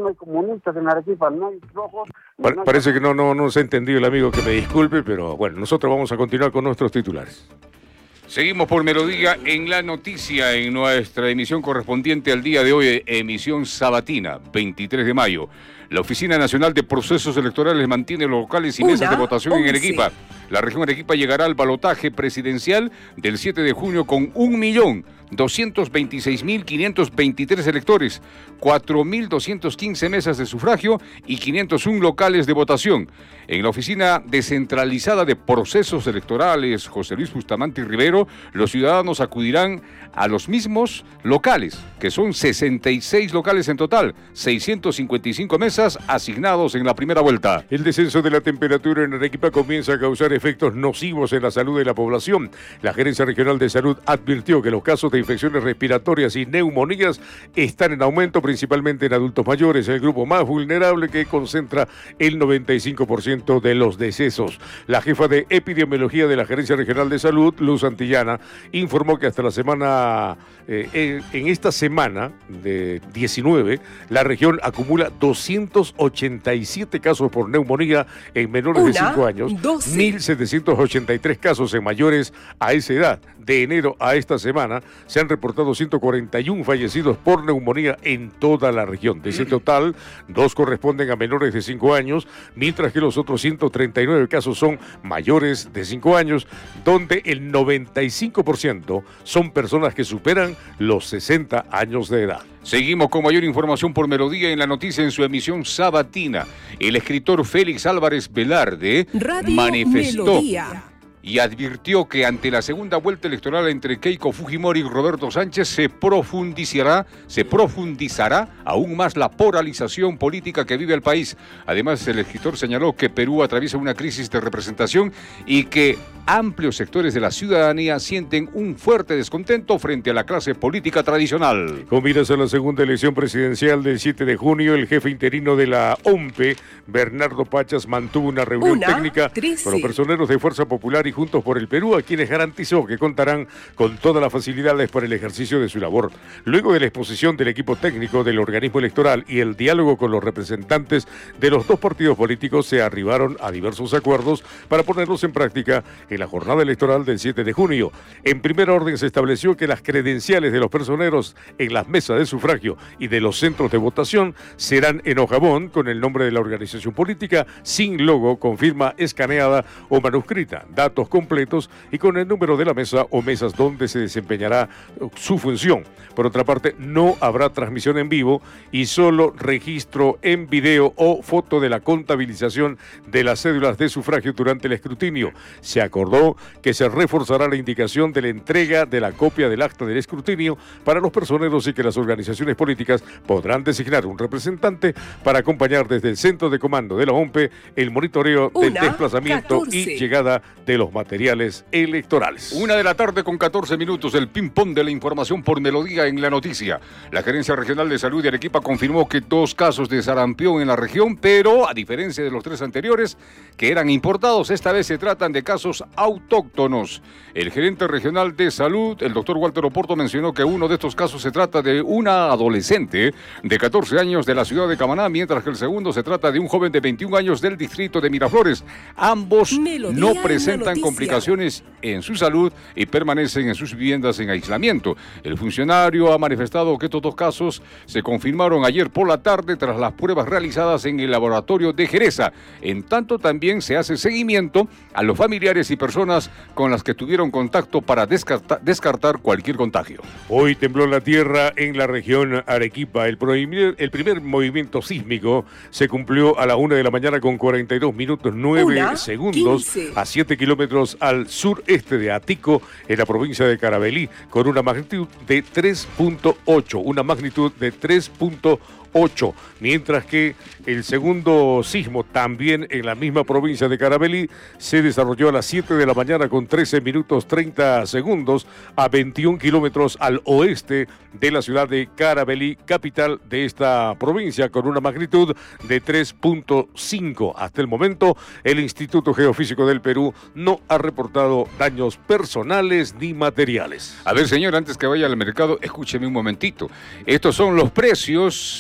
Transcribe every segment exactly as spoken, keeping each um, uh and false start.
no hay comunistas en Arequipa, no hay rojos. Pa no hay... Parece que no, no, no se ha entendido el amigo, que me disculpe, pero bueno, nosotros vamos a continuar con nuestros titulares. Seguimos por Melodía en la noticia, en nuestra emisión correspondiente al día de hoy, emisión sabatina, veintitrés de mayo. La Oficina Nacional de Procesos Electorales mantiene los locales y mesas Una, de votación once. en Arequipa. La región Arequipa llegará al balotaje presidencial del siete de junio con un millón doscientos veintiséis mil quinientos veintitrés electores, cuatro mil doscientas quince mesas de sufragio y quinientos uno locales de votación. En la Oficina Descentralizada de Procesos Electorales, José Luis Bustamante Rivero, los ciudadanos acudirán a los mismos locales, que son sesenta y seis locales en total, seiscientas cincuenta y cinco mesas asignados en la primera vuelta. El descenso de la temperatura en Arequipa comienza a causar efectos nocivos en la salud de la población. La Gerencia Regional de Salud advirtió que los casos de infecciones respiratorias y neumonías están en aumento, principalmente en adultos mayores, el grupo más vulnerable que concentra el noventa y cinco por ciento de los decesos. La jefa de epidemiología de la Gerencia Regional de Salud, Luz Antillana, informó que hasta la semana, eh, en, en esta semana de diecinueve, la región acumula doscientos ochenta y siete casos por neumonía en menores Una, de cinco años, doce. mil setecientos ochenta y tres casos en mayores a esa edad. De enero a esta semana se han reportado ciento cuarenta y uno fallecidos por neumonía en toda la región. De ese total, dos corresponden a menores de cinco años, mientras que los otros ciento treinta y nueve casos son mayores de cinco años, donde el noventa y cinco por ciento son personas que superan los sesenta años de edad. Seguimos con mayor información por Melodía en la noticia en su emisión sabatina. El escritor Félix Álvarez Velarde Radio manifestó Melodía. y advirtió que ante la segunda vuelta electoral entre Keiko Fujimori y Roberto Sánchez se profundizará, se profundizará aún más la polarización política que vive el país. Además, el escritor señaló que Perú atraviesa una crisis de representación y que amplios sectores de la ciudadanía sienten un fuerte descontento frente a la clase política tradicional. Con miras a la segunda elección presidencial del siete de junio, el jefe interino de la O M P E, Bernardo Pachas, mantuvo una reunión Una, técnica trece. con los personeros de Fuerza Popular y Juntos por el Perú, a quienes garantizó que contarán con todas las facilidades para el ejercicio de su labor. Luego de la exposición del equipo técnico del organismo electoral y el diálogo con los representantes de los dos partidos políticos, se arribaron a diversos acuerdos para ponerlos en práctica en la jornada electoral del siete de junio. En primer orden, se estableció que las credenciales de los personeros en las mesas de sufragio y de los centros de votación serán en hojabón con el nombre de la organización política, sin logo, con firma escaneada o manuscrita, datos completos y con el número de la mesa o mesas donde se desempeñará su función. Por otra parte, no habrá transmisión en vivo y solo registro en video o foto de la contabilización de las cédulas de sufragio durante el escrutinio. Se acordó que se reforzará la indicación de la entrega de la copia del acta del escrutinio para los personeros y que las organizaciones políticas podrán designar un representante para acompañar desde el centro de comando de la O M P E el monitoreo del Una, desplazamiento catorce. y llegada de los materiales electorales. Una de la tarde con catorce minutos, el ping-pong de la información por Melodía en la noticia. La Gerencia Regional de Salud de Arequipa confirmó que dos casos de sarampión en la región, pero a diferencia de los tres anteriores que eran importados, esta vez se tratan de casos autóctonos. El gerente regional de salud, el doctor Walter Oporto, mencionó que uno de estos casos se trata de una adolescente de catorce años de la ciudad de Camaná, mientras que el segundo se trata de un joven de veintiún años del distrito de Miraflores. Ambos Melodía no en la presentan noticia. complicaciones en su salud y permanecen en sus viviendas en aislamiento. El funcionario ha manifestado que estos dos casos se confirmaron ayer por la tarde tras las pruebas realizadas en el laboratorio de Jereza. En tanto, también se hace seguimiento a los familiares y personas con las que tuvieron contacto para descarta, descartar cualquier contagio. Hoy tembló la tierra en la región Arequipa. El primer, el primer movimiento sísmico se cumplió a la una de la mañana con cuarenta y dos minutos nueve Una, segundos quince. a siete kilómetros al sureste de Atico, en la provincia de Carabelí, con una magnitud de tres punto ocho, una magnitud de tres punto ocho, mientras que el segundo sismo, también en la misma provincia de Carabelí, se desarrolló a las siete de la mañana con trece minutos treinta segundos a veintiún kilómetros al oeste de la ciudad de Carabelí, capital de esta provincia, con una magnitud de tres punto cinco. Hasta el momento, el Instituto Geofísico del Perú no ha reportado daños personales ni materiales. A ver, señor, antes que vaya al mercado, escúcheme un momentito. Estos son los precios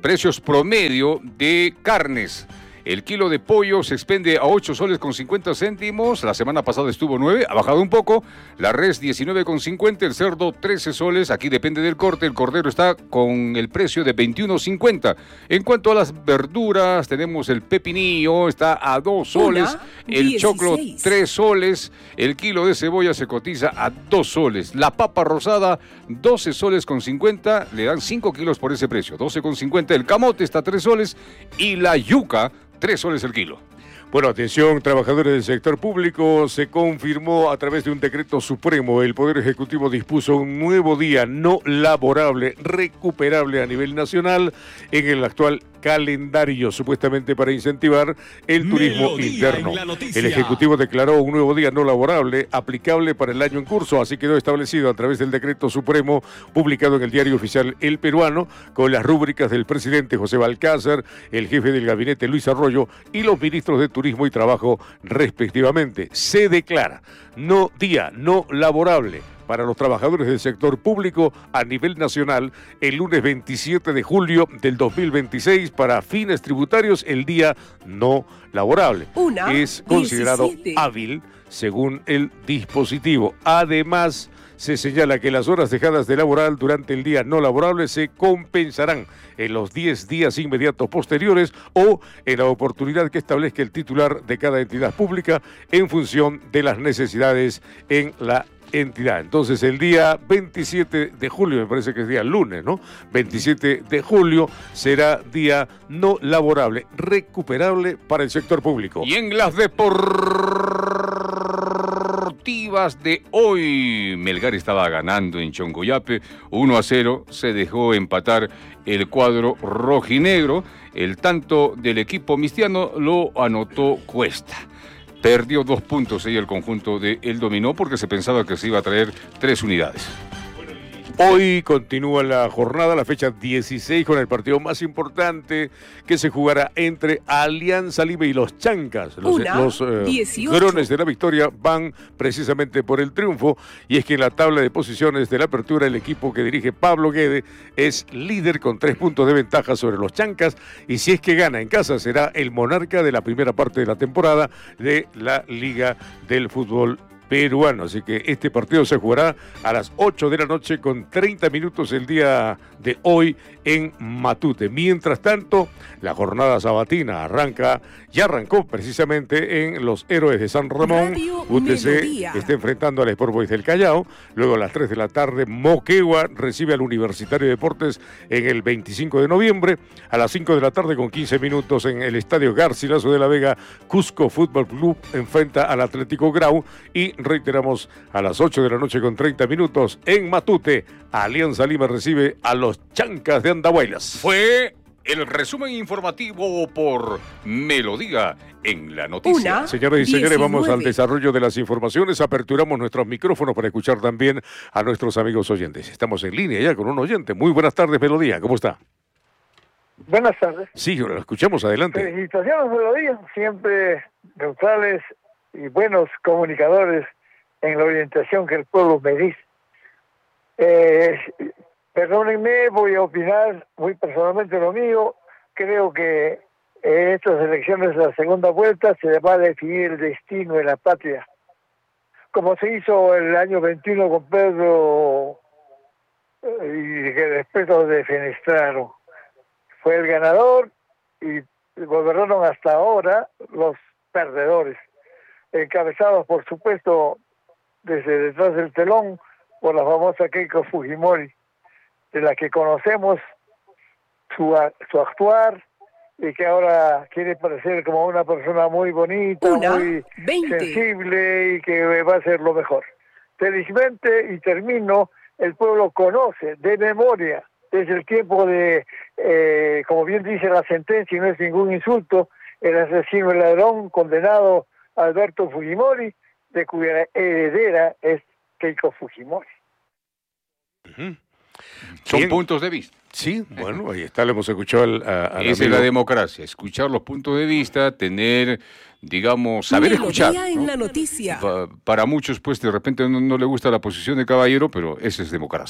Precios promedio de carnes. El kilo de pollo se expende a ocho soles con cincuenta céntimos. La semana pasada estuvo nueve, ha bajado un poco. La res diecinueve con cincuenta, el cerdo trece soles. Aquí depende del corte. El cordero está con el precio de veintiuno cincuenta. En cuanto a las verduras, tenemos el pepinillo, está a dos soles. Una, el dieciséis. choclo tres soles. El kilo de cebolla se cotiza a dos soles. La papa rosada, doce soles con cincuenta. Le dan cinco kilos por ese precio, doce con cincuenta. El camote está a tres soles. Y la yuca, tres soles el kilo. Bueno, atención, trabajadores del sector público, se confirmó a través de un decreto supremo, el Poder Ejecutivo dispuso un nuevo día no laborable, recuperable a nivel nacional en el actual calendario, supuestamente para incentivar el turismo interno. El Ejecutivo declaró un nuevo día no laborable aplicable para el año en curso, así quedó establecido a través del decreto supremo publicado en el diario oficial El Peruano, con las rúbricas del presidente José Balcázar, el jefe del gabinete Luis Arroyo y los ministros de Turismo y Trabajo respectivamente. Se declara no día no laborable para los trabajadores del sector público a nivel nacional el lunes veintisiete de julio del dos mil veintiséis para fines tributarios el día no laborable. Una, es considerado diecisiete. hábil según el dispositivo. Además, se señala que las horas dejadas de laborar durante el día no laborable se compensarán en los diez días inmediatos posteriores o en la oportunidad que establezca el titular de cada entidad pública en función de las necesidades en la entidad. Entonces el día veintisiete de julio, me parece que es día lunes, ¿no? veintisiete de julio será día no laborable, recuperable para el sector público. Y en las deportivas de hoy, Melgar estaba ganando en Chongoyape uno a cero, se dejó empatar el cuadro rojinegro. El tanto del equipo mistiano lo anotó Cuesta. Perdió dos puntos ahí el conjunto de El Dominó porque se pensaba que se iba a traer tres unidades. Hoy continúa la jornada, la fecha dieciséis, con el partido más importante que se jugará entre Alianza Lima y los Chancas. Los, Una, los eh, dieciocho. Grones de la Victoria van precisamente por el triunfo, y es que en la tabla de posiciones de la apertura el equipo que dirige Pablo Guede es líder con tres puntos de ventaja sobre los Chancas, y si es que gana en casa será el monarca de la primera parte de la temporada de la Liga del Fútbol peruano. Así que este partido se jugará a las ocho de la noche con treinta minutos el día de hoy en Matute. Mientras tanto, la jornada sabatina arranca, ya arrancó precisamente en los Héroes de San Ramón. Radio U T C Melodía. está enfrentando al Sport Boys del Callao. Luego a las tres de la tarde, Moquegua recibe al Universitario de Deportes en el veinticinco de noviembre. A las cinco de la tarde con quince minutos en el Estadio Garcilaso de la Vega, Cusco Fútbol Club enfrenta al Atlético Grau. Y reiteramos, a las ocho de la noche con treinta minutos en Matute, Alianza Lima recibe a los Chancas de Andahuaylas. Fue el resumen informativo por Melodía en la noticia. Una, Señoras y señores, diecinueve. vamos al desarrollo de las informaciones. Aperturamos nuestros micrófonos para escuchar también a nuestros amigos oyentes. Estamos en línea ya con un oyente. Muy buenas tardes, Melodía. ¿Cómo está? Buenas tardes. Sí, lo escuchamos. Adelante. Felicitaciones, Melodía. Siempre neutrales y buenos comunicadores en la orientación que el pueblo me dice. Eh, perdónenme, voy a opinar muy personalmente lo mío. Creo que en estas elecciones de la segunda vuelta se va a definir el destino de la patria. Como se hizo el año veintiuno con Pedro eh, y que después lo defenestraron. Fue el ganador y gobernaron hasta ahora los perdedores, encabezados por supuesto desde detrás del telón por la famosa Keiko Fujimori, de la que conocemos su, su actuar y que ahora quiere parecer como una persona muy bonita, Una, muy veinte. sensible y que va a ser lo mejor. Felizmente, y termino, el pueblo conoce de memoria desde el tiempo de, eh, como bien dice la sentencia y no es ningún insulto, el asesino, el ladrón condenado Alberto Fujimori, de cuya heredera es Keiko Fujimori. Uh-huh. Son Bien. puntos de vista. Sí, bueno, ahí está, le hemos escuchado al, a, al Esa es amigo. la democracia, escuchar los puntos de vista, tener, digamos, saber Melodía escuchar. en ¿no? la noticia. Pa- Para muchos, pues, de repente no, no le gusta la posición de caballero, pero esa es democracia.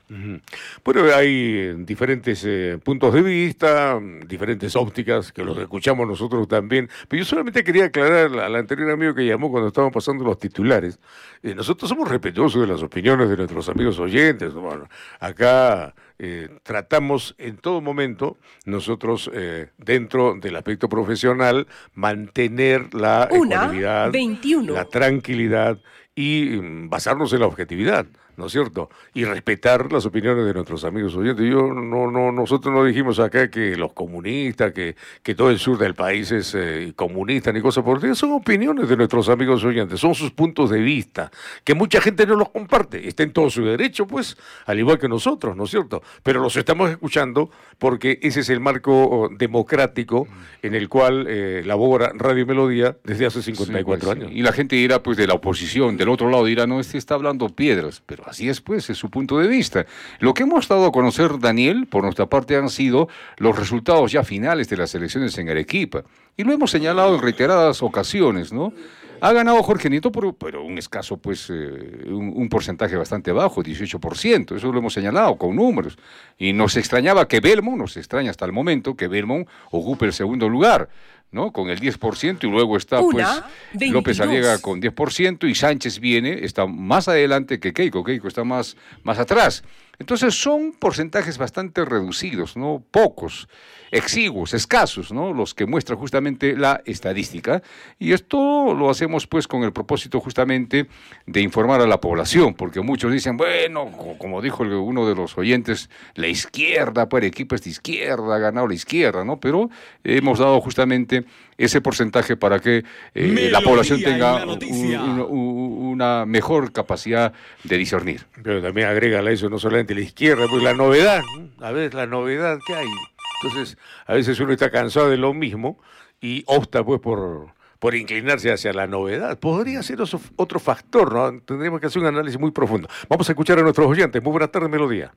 Uh-huh. Bueno, hay diferentes eh, puntos de vista, diferentes ópticas, que los escuchamos nosotros también, pero yo solamente quería aclarar al anterior amigo que llamó cuando estaban pasando los titulares. Eh, nosotros somos respetuosos de las opiniones de nuestros amigos oyentes. Bueno, acá eh, tratamos en todo momento, nosotros eh, dentro del aspecto profesional, mantener la ecuanimidad, la tranquilidad y mm, basarnos en la objetividad, ¿no es cierto? Y respetar las opiniones de nuestros amigos oyentes. Yo no, no, nosotros no dijimos acá que los comunistas, que, que todo el sur del país es eh, comunista ni cosas por el estilo. Son opiniones de nuestros amigos oyentes, son sus puntos de vista, que mucha gente no los comparte. Está en todo su derecho, pues, al igual que nosotros, ¿no es cierto? Pero los estamos escuchando porque ese es el marco democrático en el cual eh, labora Radio Melodía desde hace cincuenta y cuatro sí, pues, años. Sí. Y la gente dirá, pues, de la oposición, del otro lado dirá, no, este está hablando piedras, pero así es, pues, es su punto de vista. Lo que hemos dado a conocer, Daniel, por nuestra parte, han sido los resultados ya finales de las elecciones en Arequipa. Y lo hemos señalado en reiteradas ocasiones, ¿no? Ha ganado Jorge Nieto, pero, pero un escaso, pues, eh, un, un porcentaje bastante bajo, dieciocho por ciento. Eso lo hemos señalado con números. Y nos extrañaba que Belmont, nos extraña hasta el momento, que Belmont ocupe el segundo lugar, ¿no? Con el diez por ciento, y luego está, Una, pues, López Aliaga con diez por ciento, y Sánchez viene, está más adelante que Keiko. Keiko está más, más atrás. Entonces son porcentajes bastante reducidos, ¿no? Pocos, exiguos, escasos, ¿no? Los que muestra justamente la estadística. Y esto lo hacemos, pues, con el propósito justamente de informar a la población, porque muchos dicen, bueno, como dijo uno de los oyentes, la izquierda, pues, Arequipa es de izquierda, ha ganado la izquierda, ¿no? Pero hemos dado justamente ese porcentaje para que eh, la población tenga un, un, un, una mejor capacidad de discernir. Pero también agrégale eso, no solamente la izquierda, pues la novedad, ¿no? A ver, la novedad que hay. Entonces, a veces uno está cansado de lo mismo y opta, pues, por, por inclinarse hacia la novedad. Podría ser otro factor, ¿no? Tendríamos que hacer un análisis muy profundo. Vamos a escuchar a nuestros oyentes. Muy buenas tardes, Melodía.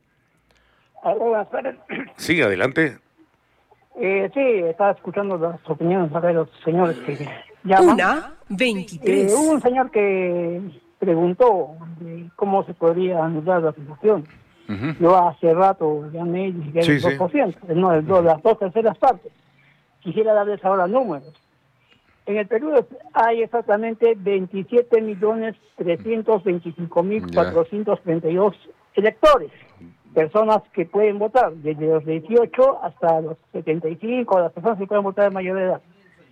Buenas tardes. Sí, adelante. Eh, sí, estaba escuchando las opiniones de los señores que llaman. Una, veintitrés. Eh, hubo un señor que preguntó de cómo se podría anular la situación. Uh-huh. Yo hace rato llamé y dije que sí, el dos por ciento, sí. no, el dos, las dos terceras partes. Quisiera darles ahora números. En el Perú hay exactamente veintisiete millones trescientos veinticinco mil cuatrocientos treinta y dos electores. Personas que pueden votar, desde los dieciocho hasta los setenta y cinco, las personas que pueden votar de mayor edad.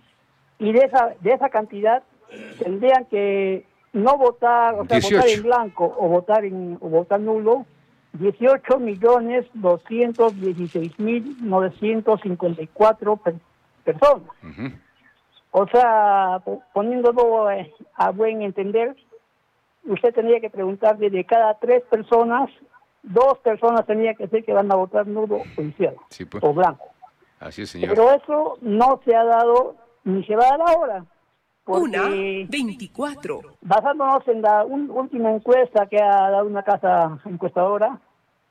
Y de esa de esa cantidad tendrían que no votar, o sea, dieciocho. Votar en blanco o votar en o votar nulo, dieciocho millones doscientos dieciséis mil novecientos cincuenta y cuatro per, personas. Uh-huh. O sea, poniéndolo a buen entender, usted tendría que preguntarle de cada tres personas, dos personas tenían que ser que van a votar nulo o izquierda, sí, pues, o blanco. Así es, señor. Pero eso no se ha dado ni se va a dar ahora. Una, veinticuatro. Basándonos en la un, última encuesta que ha dado una casa encuestadora,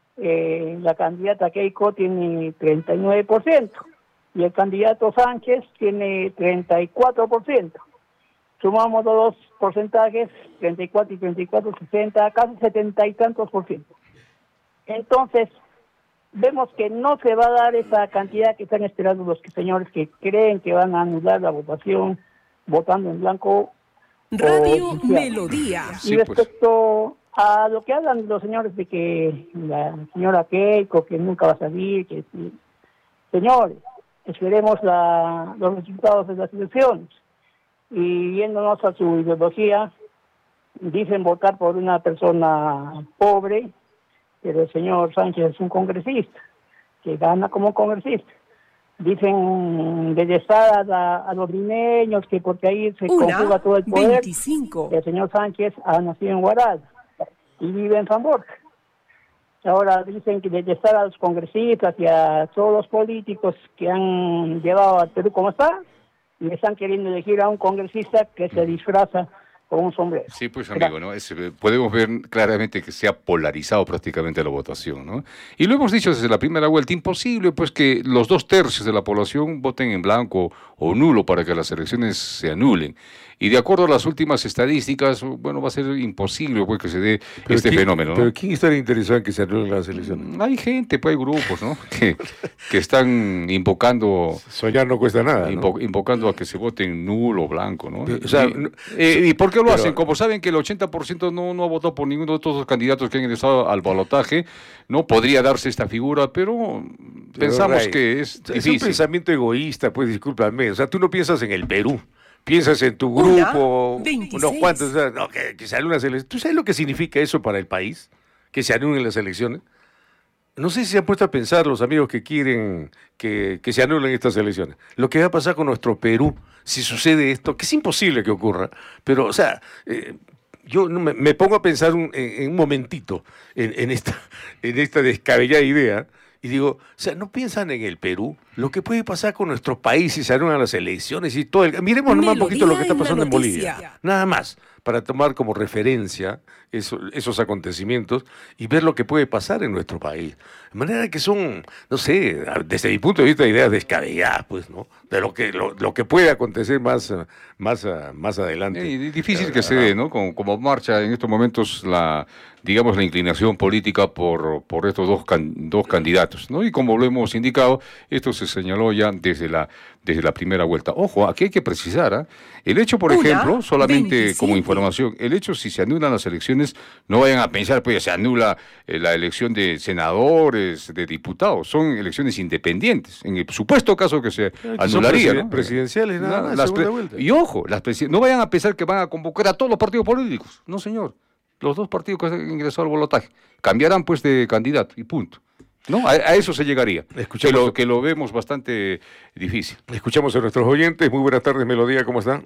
eh, la candidata Keiko tiene treinta y nueve por ciento y el candidato Sánchez tiene treinta y cuatro por ciento. Sumamos los dos porcentajes, treinta y cuatro y treinta y cuatro, sesenta, casi setenta y tantos por ciento. Entonces, vemos que no se va a dar esa cantidad que están esperando los señores que creen que van a anular la votación votando en blanco. Radio Melodía. Y respecto pues. a lo que hablan los señores de que la señora Keiko, que nunca va a salir, que sí. Señores, esperemos la, los resultados de las elecciones. Y viéndonos a su ideología, dicen votar por una persona pobre, pero el señor Sánchez es un congresista, que gana como congresista. Dicen detestar a, a los limeños, que porque ahí se conjuga todo el poder. veinticinco. El señor Sánchez ha nacido en Huaraz y vive en San Borja. Ahora dicen que detestar a los congresistas y a todos los políticos que han llevado al Perú como está, y están queriendo elegir a un congresista que se disfraza con un sombrero. Sí, pues, amigo, ¿no? Es, podemos ver claramente que se ha polarizado prácticamente la votación, ¿no? Y lo hemos dicho desde la primera vuelta, imposible, pues, que los dos tercios de la población voten en blanco o nulo para que las elecciones se anulen. Y de acuerdo a las últimas estadísticas, bueno, va a ser imposible pues, que se dé pero este quién, fenómeno, ¿no? Pero ¿quién estaría interesado en que se anulen las elecciones? Hay gente, pues hay grupos, ¿no? Que, que están invocando... Soñar no cuesta nada, ¿no? invo- Invocando a que se vote en nulo o blanco, ¿no? Pero, o sea, y, no- eh, ¿y por qué lo pero- hacen? Como saben que el ochenta por ciento no, no ha votado por ninguno de todos los candidatos que han ingresado al balotaje, no podría darse esta figura, pero, pero, pensamos Ray, que es Es un difícil. pensamiento egoísta, pues discúlpame. O sea, tú no piensas en el Perú. Piensas en tu Una, grupo, veintiséis. unos cuantos, o sea, no, que, que se anulen las elecciones. ¿Tú sabes lo que significa eso para el país? Que se anulen las elecciones. No sé si se han puesto a pensar los amigos que quieren que, que se anulen estas elecciones. Lo que va a pasar con nuestro Perú si sucede esto, que es imposible que ocurra, pero, o sea, eh, yo no me, me pongo a pensar un- en, en un momentito en, en esta, en esta descabellada idea y digo, o sea, ¿no piensan en el Perú? Lo que puede pasar con nuestro país si se anulan las elecciones y todo el... Miremos nomás un poquito lo que está Melodía en pasando la en Bolivia. noticia. Nada más, para tomar como referencia eso- esos acontecimientos y ver lo que puede pasar en nuestro país. De manera que son, no sé, desde mi punto de vista, ideas descabelladas, pues, ¿no? De lo que, lo, lo que puede acontecer más, eh, más, ah, más adelante. Eh, difícil que se dé, ¿no? Como, como marcha en estos momentos la, digamos, la inclinación política por, por estos dos, can- dos candidatos, ¿no? Y como lo hemos indicado, esto se señaló ya desde la, desde la primera vuelta. Ojo, aquí hay que precisar, ¿ah? El hecho, por Una, ejemplo, solamente veintisiete. como información, el hecho si se anulan las elecciones, no vayan a pensar, pues se anula eh, la elección de senadores, de diputados, son elecciones independientes. En el supuesto caso que se Que son anularía, presiden- ¿no? presidenciales, nada Na- más, las segunda pre- vuelta. Y ojo, las presi- no vayan a pensar que van a convocar a todos los partidos políticos. No, señor. Los dos partidos que han ingresado al balotaje cambiarán pues de candidato y punto. ¿No? A, a eso se llegaría. Que Escuchemos- lo, que lo vemos bastante difícil. Escuchamos a nuestros oyentes. Muy buenas tardes, Melodía, ¿cómo están?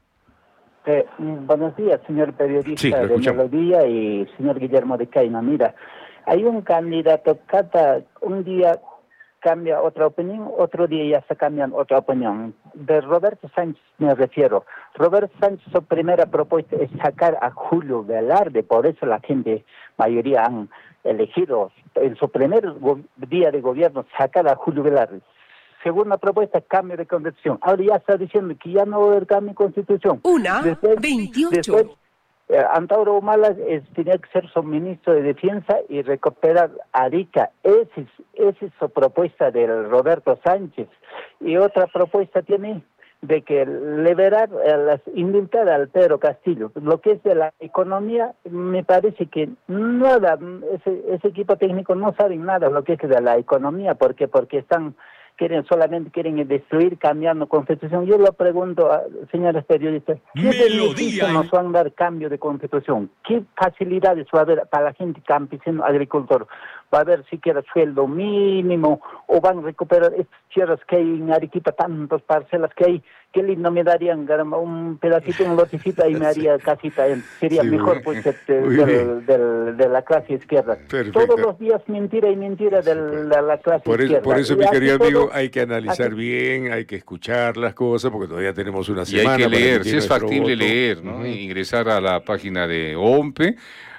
Eh, mm, buenos días, señor periodista Sí, lo de escuchamos. Melodía y señor Guillermo de Caima. Mira, hay un candidato, cada un día cambia otra opinión, otro día ya se cambian otra opinión. De Roberto Sánchez me refiero. Roberto Sánchez, su primera propuesta es sacar a Julio Velarde, por eso la gente, mayoría han elegido en su primer go- día de gobierno, sacar a Julio Velarde. Segunda propuesta, cambio de constitución. Ahora ya está diciendo que ya no va a haber cambio de constitución. Una, Después- veintiocho. después, eh, Antauro Humala es, tenía que ser su ministro de Defensa y recuperar Arica. Esa es, esa es su propuesta del Roberto Sánchez. Y otra propuesta tiene de que liberar, a las, indultar al Pedro Castillo. Lo que es de la economía, me parece que nada, ese, ese equipo técnico no sabe nada lo que es de la economía, porque porque están quieren solamente quieren destruir cambiando constitución. Yo lo pregunto a señores periodistas, ¿qué beneficio nos van a dar cambio de constitución? ¿Qué facilidades va a haber para la gente campesino, agricultor? ¿Va a haber siquiera sueldo mínimo o van a recuperar estas tierras que hay en Arequipa, tantas parcelas que hay? Qué lindo me darían, caramba, un pedacito, un lotecito y me haría casita. eh, Sería Sí, mejor muy- pues de, de- muy del- bien. del- de la clase izquierda. Perfecto. Todos los días mentira y mentira del- de la clase Por eso, izquierda. por eso Y mi así querido todo- amigo, hay que analizar así- bien, hay que escuchar las cosas, porque todavía tenemos una Y semana. hay que para leer, emitir si es nuestro factible voto. leer, ¿no? Ujú. Ingresar a la página de OMPE,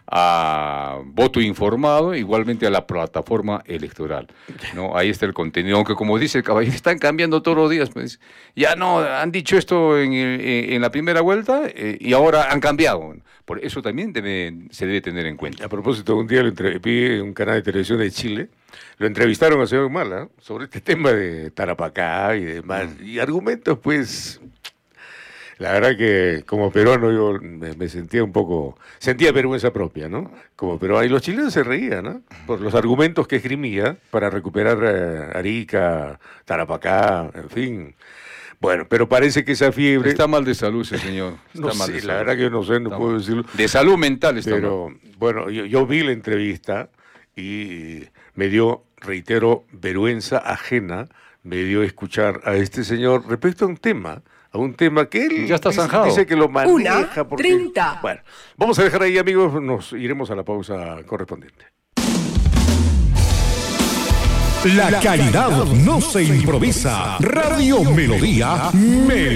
a Voto Informado, igualmente a la plataforma electoral, ¿no? Ahí está el contenido, aunque como dice el caballero, están cambiando todos los días, pues, ya no, han dicho esto en, el- en la primera vuelta eh, y ahora han cambiado. Por eso también debe, se debe tener en cuenta. A propósito, un día lo entre- vi en un canal de televisión de Chile, lo entrevistaron al señor Humala sobre este tema de Tarapacá y demás, y argumentos, pues, la verdad que como peruano yo me, me sentía un poco, sentía vergüenza propia, ¿no? Como peruano, y los chilenos se reían, ¿no? Por los argumentos que esgrimía para recuperar eh, Arica, Tarapacá, en fin. Bueno, pero parece que esa fiebre... Está mal de salud ese señor. Está no mal sé, de la salud. verdad que yo no sé, no Está puedo mal. decirlo. De salud mental está mal. Pero bueno, yo, yo vi la entrevista y me dio, reitero, vergüenza ajena, me dio escuchar a este señor respecto a un tema, a un tema que él Ya está dice, zanjado. dice que lo maneja. Una, porque... treinta. Bueno, vamos a dejar ahí, amigos, nos iremos a la pausa correspondiente. La calidad no se improvisa. Radio Melodía,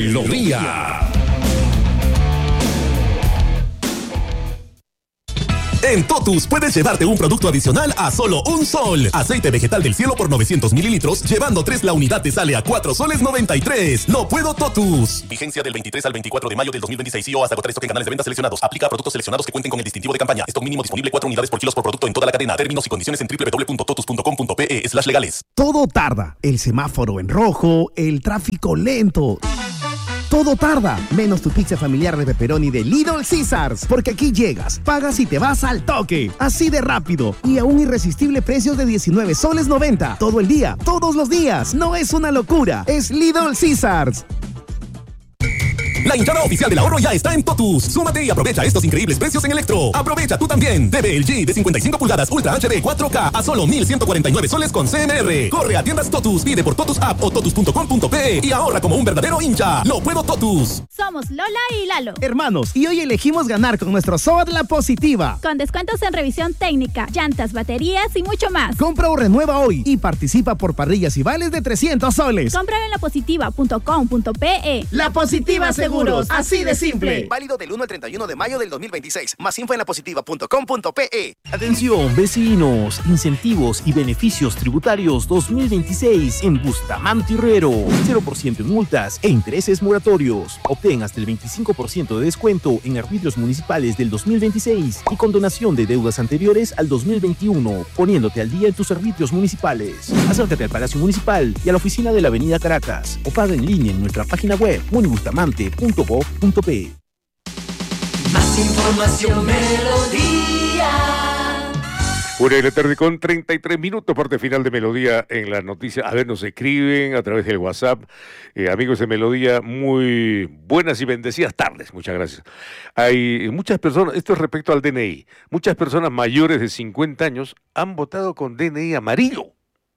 Melodía. En Totus puedes llevarte un producto adicional a solo un sol. Aceite vegetal del cielo por novecientos mililitros, llevando tres la unidad te sale a cuatro soles noventa y tres. ¡Lo puedo Totus! Vigencia del veintitrés al veinticuatro de mayo del dos mil veintiséis o hasta agotar stock en canales de venta seleccionados. Aplica a productos seleccionados que cuenten con el distintivo de campaña. Stock mínimo disponible cuatro unidades por kilos por producto en toda la cadena. Términos y condiciones en doble u doble u doble u punto totus punto com punto pe e slash legales. Todo tarda. El semáforo en rojo, el tráfico lento. Todo tarda, menos tu pizza familiar de pepperoni de Little Caesars, porque aquí llegas, pagas y te vas al toque, así de rápido y a un irresistible precio de diecinueve soles noventa, todo el día, todos los días. No es una locura, es Little Caesars. La hinchada oficial del ahorro ya está en Totus. Súmate y aprovecha estos increíbles precios en Electro. Aprovecha tú también. T V L G de cincuenta y cinco pulgadas Ultra H D cuatro K a solo mil ciento cuarenta y nueve soles con C M R. Corre a tiendas Totus, pide por Totus App o totus punto com punto pe y ahorra como un verdadero hincha. ¡Lo puedo Totus! Somos Lola y Lalo, hermanos, y hoy elegimos ganar con nuestro SOAT La Positiva. con descuentos en revisión técnica, llantas, baterías y mucho más. Compra o renueva hoy y participa por parrillas y vales de trescientos soles. Cómpralo en lapositiva punto com punto pe. La Positiva Seguros, así de simple. Válido del uno al treinta y uno de mayo del dos mil veintiséis. Más info en lapositiva punto com punto pe. Atención, vecinos, incentivos y beneficios tributarios dos mil veintiséis en Bustamante Herrero. cero por ciento en multas e intereses moratorios. Obtén hasta el veinticinco por ciento de descuento en arbitrios municipales del dos mil veintiséis y condonación de deudas anteriores al dos mil veintiuno, poniéndote al día en tus arbitrios municipales. Acércate al Palacio Municipal y a la oficina de la Avenida Caracas o paga en línea en nuestra página web munibustamante punto gob punto pe. Más información, Melodía. Una de la tarde con treinta y tres minutos, parte final de Melodía en las noticias. A ver, nos escriben a través del WhatsApp. Eh, amigos de Melodía, muy buenas y bendecidas tardes. Muchas gracias. Hay muchas personas, esto es respecto al D N I, muchas personas mayores de cincuenta años han votado con D N I amarillo.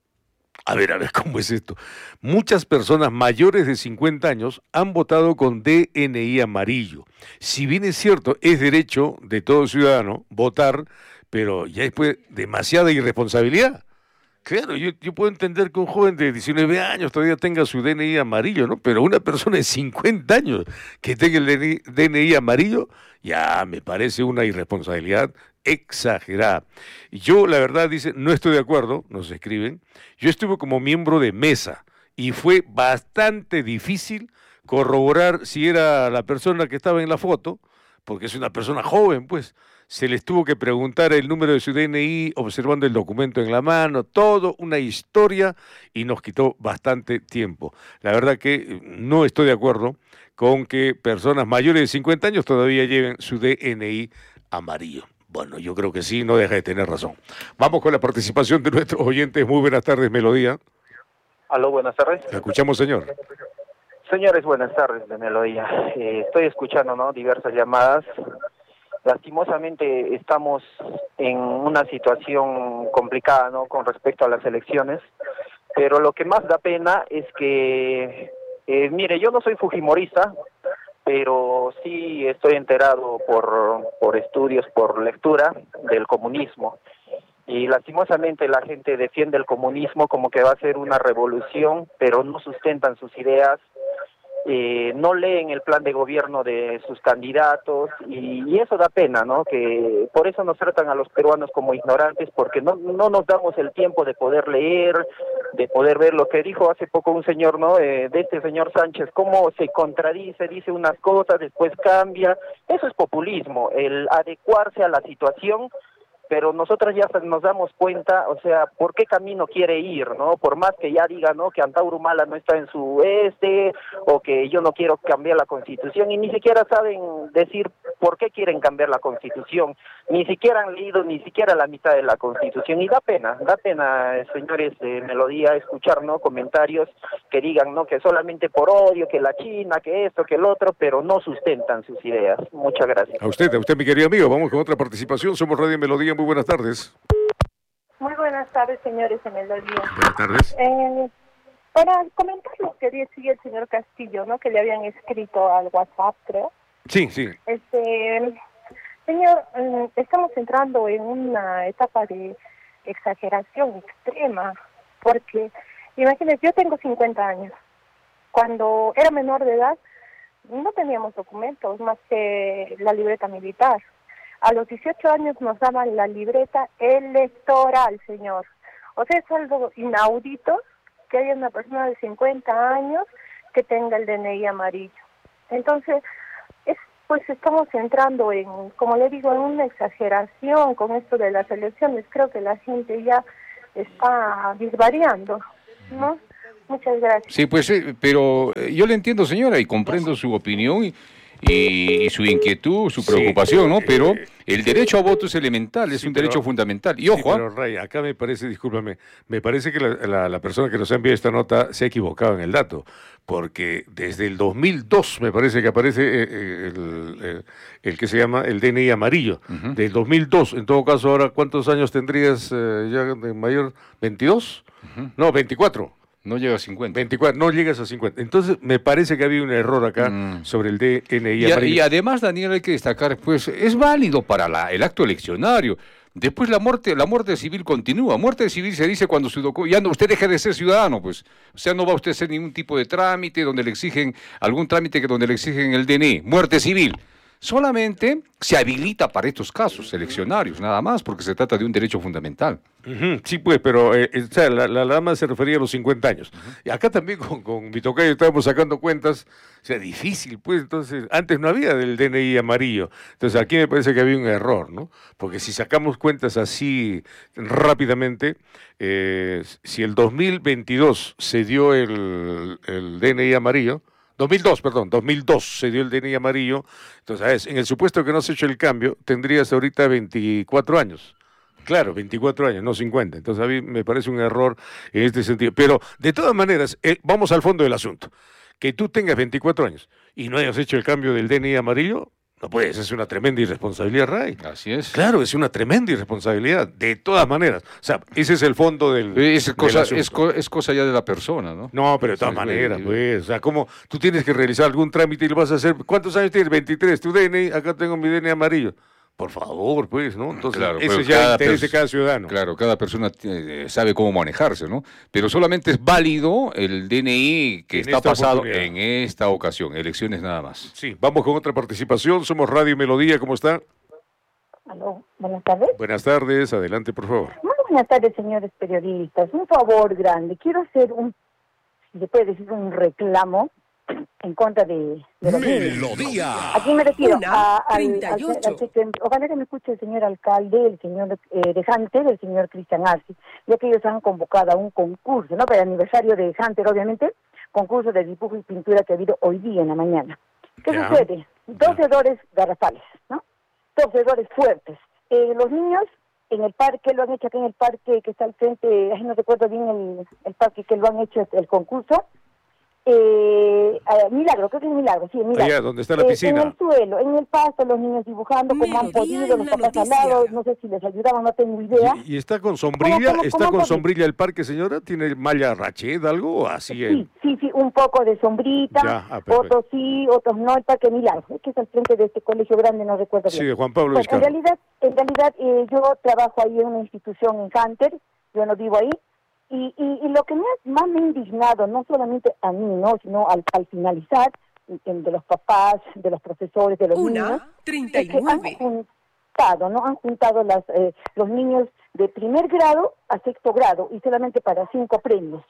A ver, a ver, ¿cómo es esto? Muchas personas mayores de cincuenta años han votado con D N I amarillo. Si bien es cierto, es derecho de todo ciudadano votar, pero ya es pues demasiada irresponsabilidad. Claro, yo, yo puedo entender que un joven de diecinueve años todavía tenga su D N I amarillo, ¿no? Pero una persona de cincuenta años que tenga el D N I amarillo, ya me parece una irresponsabilidad exagerada. Yo, la verdad, dice, no estoy de acuerdo, nos escriben. Yo estuve como miembro de mesa y fue bastante difícil corroborar si era la persona que estaba en la foto, porque es una persona joven, pues. Se les tuvo que preguntar el número de su D N I, observando el documento en la mano, todo una historia y nos quitó bastante tiempo. La verdad que no estoy de acuerdo con que personas mayores de cincuenta años todavía lleven su D N I amarillo. Bueno, yo creo que sí, no deja de tener razón. Vamos con la participación de nuestros oyentes. Muy buenas tardes, Melodía. Aló, buenas tardes. La escuchamos, señor. Señores, buenas tardes de Melodía. Eh, estoy escuchando, ¿no?, diversas llamadas. Lastimosamente estamos en una situación complicada, ¿no?, con respecto a las elecciones, pero lo que más da pena es que, eh, mire, yo no soy fujimorista, pero sí estoy enterado por, por estudios, por lectura del comunismo, y lastimosamente la gente defiende el comunismo como que va a ser una revolución, pero no sustentan sus ideas. Eh, no leen el plan de gobierno de sus candidatos y, y eso da pena, ¿no? Que por eso nos tratan a los peruanos como ignorantes, porque no no nos damos el tiempo de poder leer, de poder ver lo que dijo hace poco un señor, ¿no? Eh, de este señor Sánchez, cómo se contradice, dice unas cosas, después cambia. Eso es populismo, el adecuarse a la situación. Pero nosotros ya nos damos cuenta, o sea, por qué camino quiere ir, ¿no? Por más que ya diga, ¿no?, que Antauro Humala no está en su este, o que yo no quiero cambiar la Constitución, y ni siquiera saben decir por qué quieren cambiar la Constitución, ni siquiera han leído ni siquiera la mitad de la Constitución, y da pena, da pena, señores de Melodía, escuchar, ¿no?, comentarios que digan, ¿no?, que solamente por odio, que la China, que esto, que el otro, pero no sustentan sus ideas. Muchas gracias. A usted, a usted, mi querido amigo. Vamos con otra participación. Somos Radio Melodía. Muy buenas tardes. Muy buenas tardes, señores de Melodía. Buenas tardes. Eh, para comentar lo que decía el señor Castillo, ¿no?, que le habían escrito al WhatsApp, creo. Sí, sí. Este, señor, eh, estamos entrando en una etapa de exageración extrema, porque, imagínense, yo tengo cincuenta años. Cuando era menor de edad, no teníamos documentos más que la libreta militar. A los dieciocho años nos daban la libreta electoral, señor. O sea, es algo inaudito que haya una persona de cincuenta años que tenga el D N I amarillo. Entonces, es, pues estamos entrando en, como le digo, en una exageración con esto de las elecciones. Creo que la gente ya está disvariando, ¿no? Muchas gracias. Sí, pues, eh, pero eh, yo le entiendo, señora, y comprendo su opinión y, y, y su inquietud, su preocupación, ¿no? Pero el derecho a voto es elemental, es Sí, un pero- derecho fundamental. Y ojo, Sí, pero Ray, acá me parece, discúlpame, me parece que la, la- la persona que nos ha enviado esta nota se ha equivocado en el dato, porque desde el dos mil dos me parece que aparece eh, eh, el, el- el que se llama el D N I amarillo, del dos mil dos. En todo caso, ahora, ¿cuántos años tendrías eh, ya de mayor? ¿veintidós? No, veinticuatro. No llega a cincuenta. veinticuatro, no llegas a cincuenta. Entonces, me parece que había un error acá sobre el D N I Y, a- amarillo. y además, Daniel, hay que destacar, pues, es válido para la- el acto eleccionario. Después la muerte, la muerte civil continúa. Muerte civil se dice cuando su docu- ya no, usted deja de ser ciudadano, pues. O sea, no va usted a hacer ningún tipo de trámite donde le exigen, algún trámite que donde le exigen el D N I. Muerte civil. Solamente se habilita para estos casos eleccionarios, nada más, porque se trata de un derecho fundamental. Ujú, sí, pues, pero eh, eh, o sea, la, la dama se refería a los cincuenta años. Y acá también con, con mi tocayo estábamos sacando cuentas, o sea, difícil, pues, entonces, antes no había del D N I amarillo. Entonces, aquí me parece que había un error, ¿no? Porque si sacamos cuentas así rápidamente, eh, si el dos mil veintidós se dio el, el D N I amarillo, dos mil dos, perdón, dos mil dos se dio el D N I amarillo, entonces, ¿sabes? En el supuesto que no se ha hecho el cambio, tendrías ahorita veinticuatro años. Claro, veinticuatro años, no cincuenta. Entonces a mí me parece un error en este sentido. Pero de todas maneras, eh, vamos al fondo del asunto. Que tú tengas veinticuatro años y no hayas hecho el cambio del D N I amarillo, no puedes, es una tremenda irresponsabilidad, Ray. Así es. Claro, es una tremenda irresponsabilidad, de todas maneras. O sea, ese es el fondo del, Es del cosa, asunto. es, co- es cosa ya de la persona, ¿no? No, pero de todas Sí, maneras, sí. pues, o sea, como tú tienes que realizar algún trámite y lo vas a hacer, ¿cuántos años tienes? veintitrés, tu D N I, acá tengo mi D N I amarillo. Por favor, pues, ¿no? Entonces, Claro, ese pero es ya el cada interés de pers- cada ciudadano. Claro, cada persona eh, sabe cómo manejarse, ¿no? Pero solamente es válido el D N I que En está esta pasado oportunidad. en esta ocasión, elecciones nada más. Sí, vamos con otra participación, somos Radio Melodía, ¿cómo está? Aló, buenas tardes. Buenas tardes, adelante, por favor. Muy buenas tardes, señores periodistas. Un favor grande. Quiero hacer un, si se puede decir, un reclamo en contra de, de los niños. Melodía. Aquí me refiero Una, a, al, treinta y al- ocho. al secre- ojalá que me escuche el señor alcalde, el señor eh, de Hunter, el señor Cristian Arce, ya que ellos han convocado a un concurso, ¿no? Para el aniversario de Hunter, obviamente, concurso de dibujo y pintura que ha habido hoy día en la mañana. ¿Qué Ya. sucede? Dos errores garrafales, ¿no? Dos errores fuertes. Eh, los niños en el parque, lo han hecho aquí en el parque que está al frente, ay, no recuerdo bien el, el parque que lo han hecho el concurso, eh, eh, Milagro, creo que es Milagro, sí, Milagro. Allá, donde está la Eh, piscina. En el suelo, en el pasto, los niños dibujando como han Melodía podido, en los la papás al noticia. lado, no sé si les ayudaban, no tengo idea. ¿Y está con sombrilla? cómo, ¿Está cómo con podía? sombrilla el parque, señora? ¿Tiene malla rachet, algo o así? en- Sí, sí, sí, un poco de sombrita, Ya, ah, perfecto. otros sí, otros no, el parque Milagro, es que es al frente de este colegio grande, no recuerdo bien. Sí, de Juan Pablo Bueno, en Vizcarra. realidad, en realidad eh, yo trabajo ahí en una institución en Hunter, yo no vivo ahí, y, y, y lo que me ha- más me ha indignado, no solamente a mí, no, sino al, al finalizar, en- de los papás, de los profesores, de los Una, niños, treinta y es que han nueve. juntado, ¿no? Han juntado las, eh, los niños de primer grado a sexto grado, y solamente para cinco premios.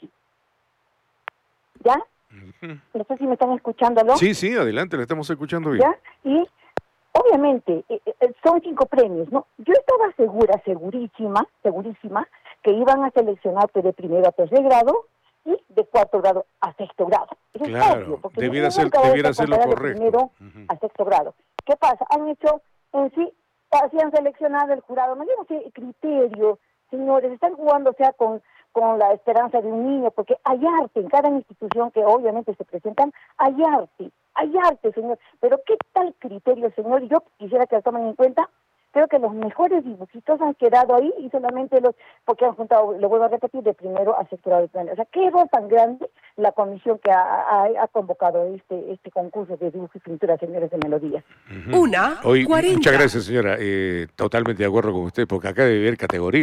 ¿Ya? No sé si me están escuchando, ¿no? Sí, sí, adelante, le estamos escuchando bien. ¿Ya? Y obviamente eh, eh, son cinco premios, ¿no? Yo estaba segura, segurísima, segurísima, que iban a seleccionarte de primero a tercer grado y de cuarto grado a sexto grado. Eso es Claro, obvio, porque debiera nunca ser- vas a debiera ser lo comparar de correcto. primero a sexto grado. ¿Qué pasa? Han hecho en sí, así han seleccionado el jurado. No digo qué criterio, señores, están jugando, o sea, con con la esperanza de un niño, porque hay arte en cada institución que obviamente se presentan, hay arte, hay arte, señor, pero ¿qué tal criterio, señor? Y yo quisiera que lo tomen en cuenta, creo que los mejores dibujitos han quedado ahí y solamente los, porque han juntado, lo vuelvo a repetir, de primero a sexto grado de primaria. O sea, qué error tan grande la comisión que ha, ha, ha convocado este este concurso de dibujo y pintura, señores de Melodía. Una, Hoy, cuarenta. muchas gracias, señora. Eh, totalmente de acuerdo con usted, porque acá debe haber categorías.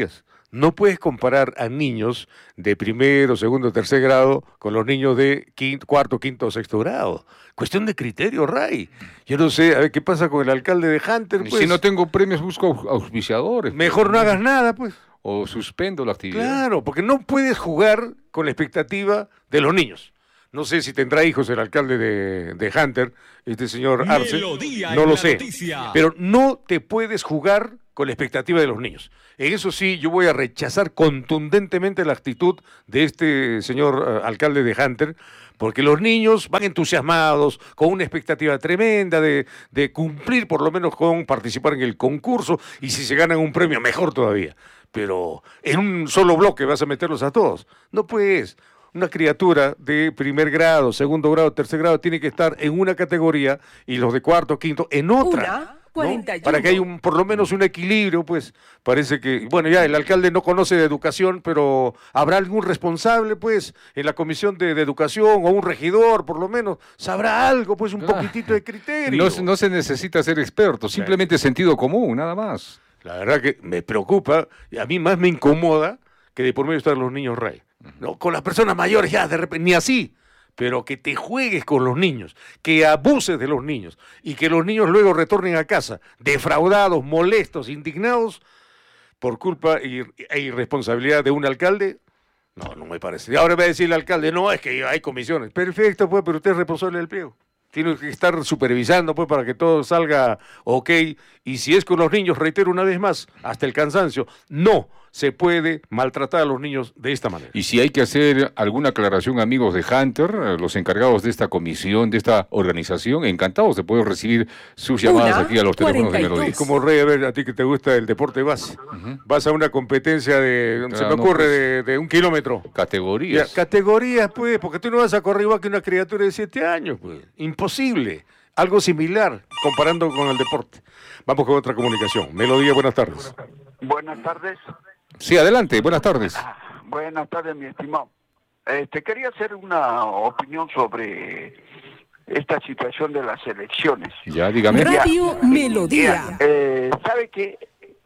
No puedes comparar a niños de primero, segundo, tercer grado con los niños de quinto, cuarto, quinto, sexto grado. Cuestión de criterio, Ray. Yo no sé, a ver qué pasa con el alcalde de Hunter. Pues. Si no tengo premios, busco auspiciadores. Mejor pues, no hagas nada, pues. O suspendo la actividad. Claro, porque no puedes jugar con la expectativa de los niños. No sé si tendrá hijos el alcalde de, de Hunter, este señor Arce, no lo sé. Noticia. Pero no te puedes jugar con la expectativa de los niños. En eso sí, yo voy a rechazar contundentemente la actitud de este señor uh, alcalde de Hunter, porque los niños van entusiasmados, con una expectativa tremenda de, de cumplir por lo menos con participar en el concurso, y si se ganan un premio, mejor todavía. Pero en un solo bloque vas a meterlos a todos. No puedes. Una criatura de primer grado, segundo grado, tercer grado tiene que estar en una categoría y los de cuarto, quinto en otra. ¿No? Para que haya un, por lo menos un equilibrio, pues parece que, bueno, ya el alcalde no conoce de educación, pero habrá algún responsable, pues, en la comisión de, de educación o un regidor, por lo menos, sabrá algo, pues, un poquitito de criterio. No, no se necesita ser experto, simplemente claro. Sentido común, nada más. La verdad que me preocupa, y a mí más me incomoda que de por medio están los niños rey. No, con las personas mayores ya de repente, ni así, pero que te juegues con los niños, que abuses de los niños y que los niños luego retornen a casa defraudados, molestos, indignados por culpa e irresponsabilidad de un alcalde, no, no me parece. Y ahora va a decir el alcalde, no, es que hay comisiones. Perfecto, pues, pero usted es responsable del pliego. Tiene que estar supervisando, pues, para que todo salga ok. Y si es con los niños, reitero una vez más, hasta el cansancio, no se puede maltratar a los niños de esta manera. Y si hay que hacer alguna aclaración, amigos de Hunter, los encargados de esta comisión, de esta organización, encantados de poder recibir sus llamadas una, aquí a los teléfonos de Melodía. Como Rey, a ver, a ti que te gusta el deporte, vas, uh-huh. vas a una competencia de, claro, se me ocurre, no, pues, de, de un kilómetro. Categorías. Ya, categorías, pues, porque tú no vas a correr igual que una criatura de siete años, pues. Imposible. Algo similar, comparando con el deporte. Vamos con otra comunicación. Melodía, buenas tardes. Buenas tardes. Sí, adelante, buenas tardes. Ah, buenas tardes, mi estimado. Este, quería hacer una opinión sobre esta situación de las elecciones. Ya, dígame. Radio ya, Melodía. Ya, eh, ¿sabe que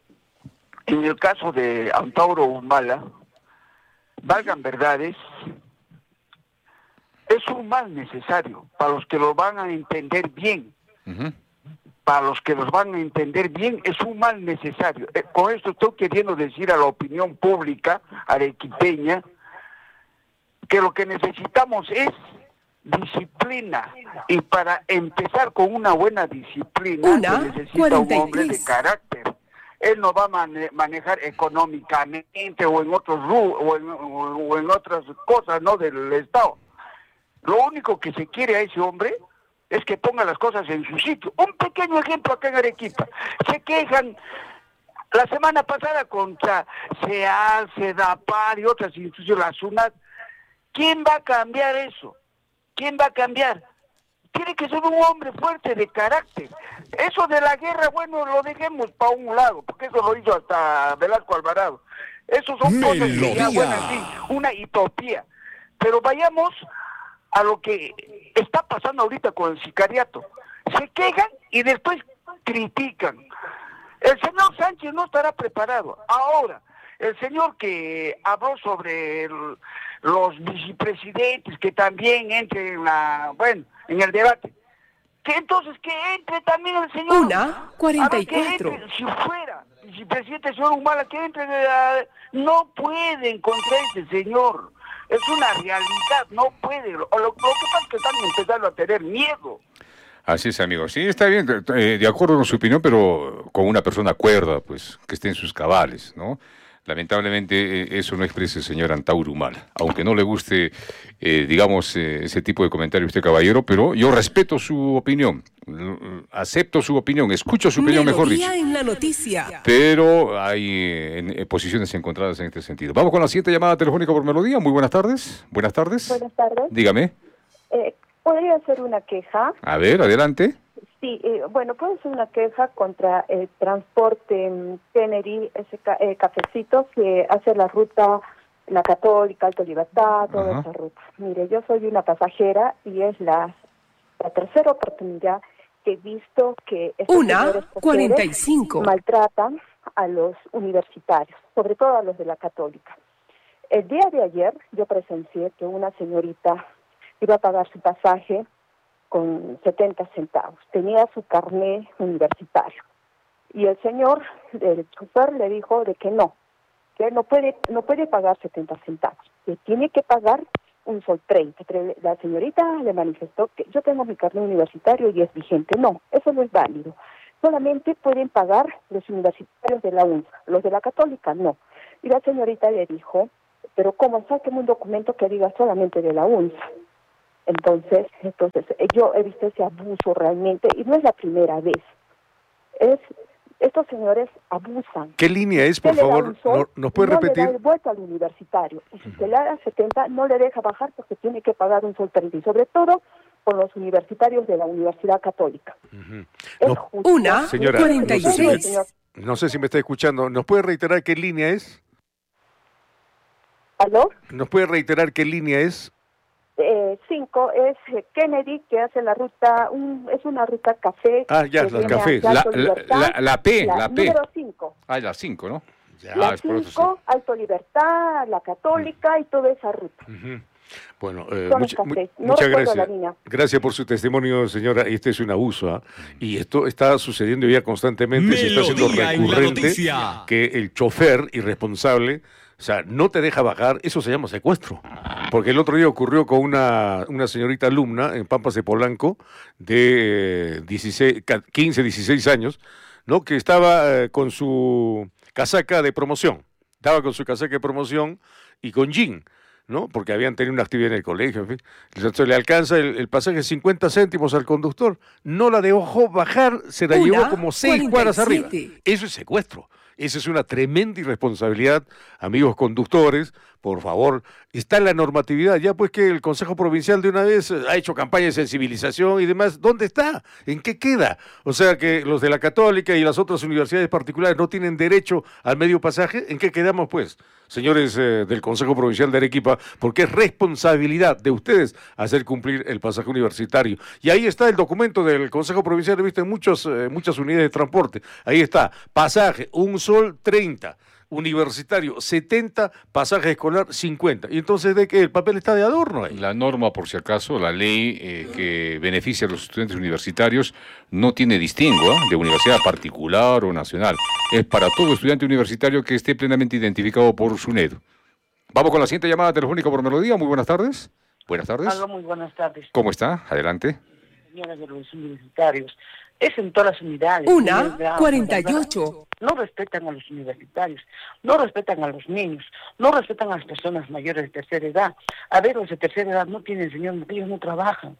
en el caso de Antauro Humala, valgan verdades, es un mal necesario para los que lo van a entender bien? Uh-huh. Para los que los van a entender bien, es un mal necesario. Eh, con esto estoy queriendo decir a la opinión pública arequipeña que lo que necesitamos es disciplina. Y para empezar con una buena disciplina, una, se necesita cuarenta y tres. Un hombre de carácter. Él no va a mane- manejar económicamente o en otros o en, o en otras cosas, ¿no?, del Estado. Lo único que se quiere a ese hombre es que ponga las cosas en su sitio. Un pequeño ejemplo acá en Arequipa. Se quejan la semana pasada contra C E A L, CEDAPAR y otras instituciones, la SUNAT. ¿Quién va a cambiar eso? ¿Quién va a cambiar? Tiene que ser un hombre fuerte, de carácter. Eso de la guerra, bueno, lo dejemos para un lado, porque eso lo hizo hasta Velasco Alvarado. Eso son cosas que ya, bueno, sí, una utopía. Pero vayamos a lo que está pasando ahorita con el sicariato. Se quejan y después critican. El señor Sánchez no estará preparado. Ahora, el señor que habló sobre el, los vicepresidentes, que también entre en la, bueno, en el debate, que entonces que entre también el señor. Una, cuarenta y cuatro. Entre, si fuera vicepresidente, señor Humala, que entre, uh, no pueden contra ese señor. Es una realidad, no puede. Lo, lo, lo que pasa es que están empezando a tener miedo. Así es, amigo. Sí, está bien, eh, de acuerdo con su opinión, pero con una persona cuerda, pues, que esté en sus cabales, ¿no? Lamentablemente eh, eso no expresa el señor Antauro Humala, aunque no le guste, eh, digamos, eh, ese tipo de comentario a usted, caballero, pero yo respeto su opinión, acepto su opinión, escucho su opinión, Melodía mejor dicho. En la noticia. Pero hay eh, eh, posiciones encontradas en este sentido. Vamos con la siguiente llamada telefónica por Melodía. Muy buenas tardes. Buenas tardes. Buenas tardes. Dígame. Eh, ¿Podría hacer una queja? A ver, adelante. Sí, eh, bueno, puede ser una queja contra el transporte en Kennedy, ese ca eh, cafecito que hace la ruta, la Católica, Alto Libertad, toda Ajá. esa ruta. Mire, yo soy una pasajera y es la, la tercera oportunidad que he visto que estos una, cuarenta y cinco. maltratan a los universitarios, sobre todo a los de la Católica. El día de ayer yo presencié que una señorita iba a pagar su pasaje con setenta centavos. Tenía su carné universitario. Y el señor, el chofer, le dijo de que no, que no puede, no puede pagar setenta centavos, que tiene que pagar un sol treinta. Pero la señorita le manifestó que yo tengo mi carné universitario y es vigente. No, eso no es válido. Solamente pueden pagar los universitarios de la U N S A, los de la Católica no. Y la señorita le dijo, pero ¿cómo? Sáqueme un documento que diga solamente de la U N S A. Entonces, entonces yo he visto ese abuso realmente, y no es la primera vez. Es Estos señores abusan. ¿Qué línea es, por favor? ¿No, ¿Nos puede no repetir? Le da el vuelto al universitario. Y si uh-huh. se le da setenta, no le deja bajar porque tiene que pagar un sol treinta. Y sobre todo con los universitarios de la Universidad Católica. Uh-huh. No, una, señora, cuarenta y seis. No sé si me está escuchando. ¿Nos puede reiterar qué línea es? ¿Aló? ¿Nos puede reiterar qué línea es? Eh, cinco es Kennedy, que hace la ruta, un, es una ruta café. Ah, ya, la café. La, la, la, la P, la, la P. Número cinco. Ah, la cinco, ¿no? Ya, la ah, cinco, Alto Libertad, la Católica y toda esa ruta. Uh-huh. Bueno, eh, Son mucha, cafés. mu- No muchas recuerdo gracias. la línea. Gracias por su testimonio, señora. Este es un abuso, ¿ah? Y esto está sucediendo ya constantemente, se está haciendo Melodía en la recurrente noticia. que el chofer irresponsable, o sea, no te deja bajar, eso se llama secuestro. Porque el otro día ocurrió con una, una señorita alumna en Pampas de Polanco de eh, dieciséis, quince, dieciséis años, ¿no? Que estaba eh, con su casaca de promoción. Estaba con su casaca de promoción y con jean, ¿no? Porque habían tenido una actividad en el colegio, en fin. Entonces le alcanza el, el pasaje cincuenta céntimos al conductor. No la dejó bajar, se la Una, llevó como seis cuadras arriba. cuarenta y siete. Eso es secuestro. Esa es una tremenda irresponsabilidad, amigos conductores, por favor. Está en la normatividad, ya pues que el Consejo Provincial de una vez ha hecho campaña de sensibilización y demás. ¿Dónde está? ¿En qué queda? O sea que los de la Católica y las otras universidades particulares no tienen derecho al medio pasaje. ¿En qué quedamos pues, señores eh, del Consejo Provincial de Arequipa? Porque es responsabilidad de ustedes hacer cumplir el pasaje universitario. Y ahí está el documento del Consejo Provincial, he visto en muchos, eh, muchas unidades de transporte. Ahí está, pasaje, un sol treinta. Universitario setenta, pasaje escolar cincuenta. Y entonces, ¿de qué? El papel está de adorno ahí. La norma, por si acaso, la ley eh, que beneficia a los estudiantes universitarios no tiene distingo, ¿eh? de universidad particular o nacional. Es para todo estudiante universitario que esté plenamente identificado por SUNED. Vamos con la siguiente llamada telefónica por Melodía. Muy buenas tardes. Buenas tardes. Aló, muy buenas tardes. ¿Cómo está? Adelante. Señoras de los universitarios. Es en todas las unidades. Una, cuarenta y ocho. No respetan a los universitarios, no respetan a los niños, no respetan a las personas mayores de tercera edad. A ver, los de tercera edad no tienen, señor, ellos no trabajan.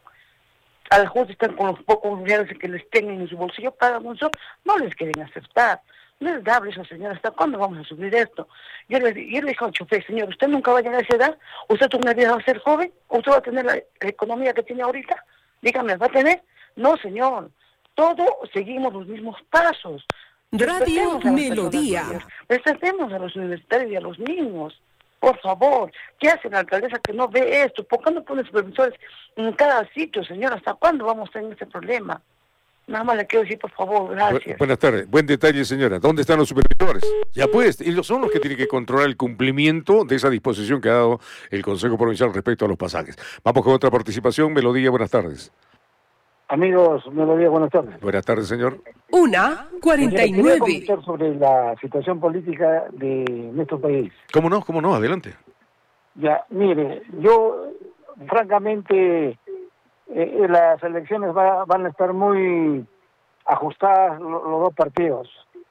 A lo mejor están con los pocos reales que les tengan en su bolsillo, pagan un sol, no les quieren aceptar. No es dable eso, señor. ¿Hasta cuándo vamos a subir esto? Yo le, yo le dije al chofer, señor, ¿usted nunca va a llegar a esa edad? ¿Usted una vida va a ser joven? ¿Usted va a tener la, la economía que tiene ahorita? Dígame, ¿va a tener? No, señor. Todo seguimos los mismos pasos. Radio Melodía. Respetemos a los universitarios y a los niños. Por favor, ¿qué hace la alcaldesa que no ve esto? ¿Por qué no pone supervisores en cada sitio, señor? ¿Hasta cuándo vamos a tener ese problema? Nada más le quiero decir, por favor, gracias. Bu- buenas tardes. Buen detalle, señora. ¿Dónde están los supervisores? Ya pues, ellos son los que tienen que controlar el cumplimiento de esa disposición que ha dado el Consejo Provincial respecto a los pasajes. Vamos con otra participación. Melodía, buenas tardes. Amigos, Melodía, buenas tardes. Buenas tardes, señor. Una, cuarenta y Quería nueve. comentar sobre la situación política de nuestro país. ¿Cómo no? ¿Cómo no? Adelante. Ya, mire, yo, francamente, eh, las elecciones va, van a estar muy ajustadas lo, los dos partidos.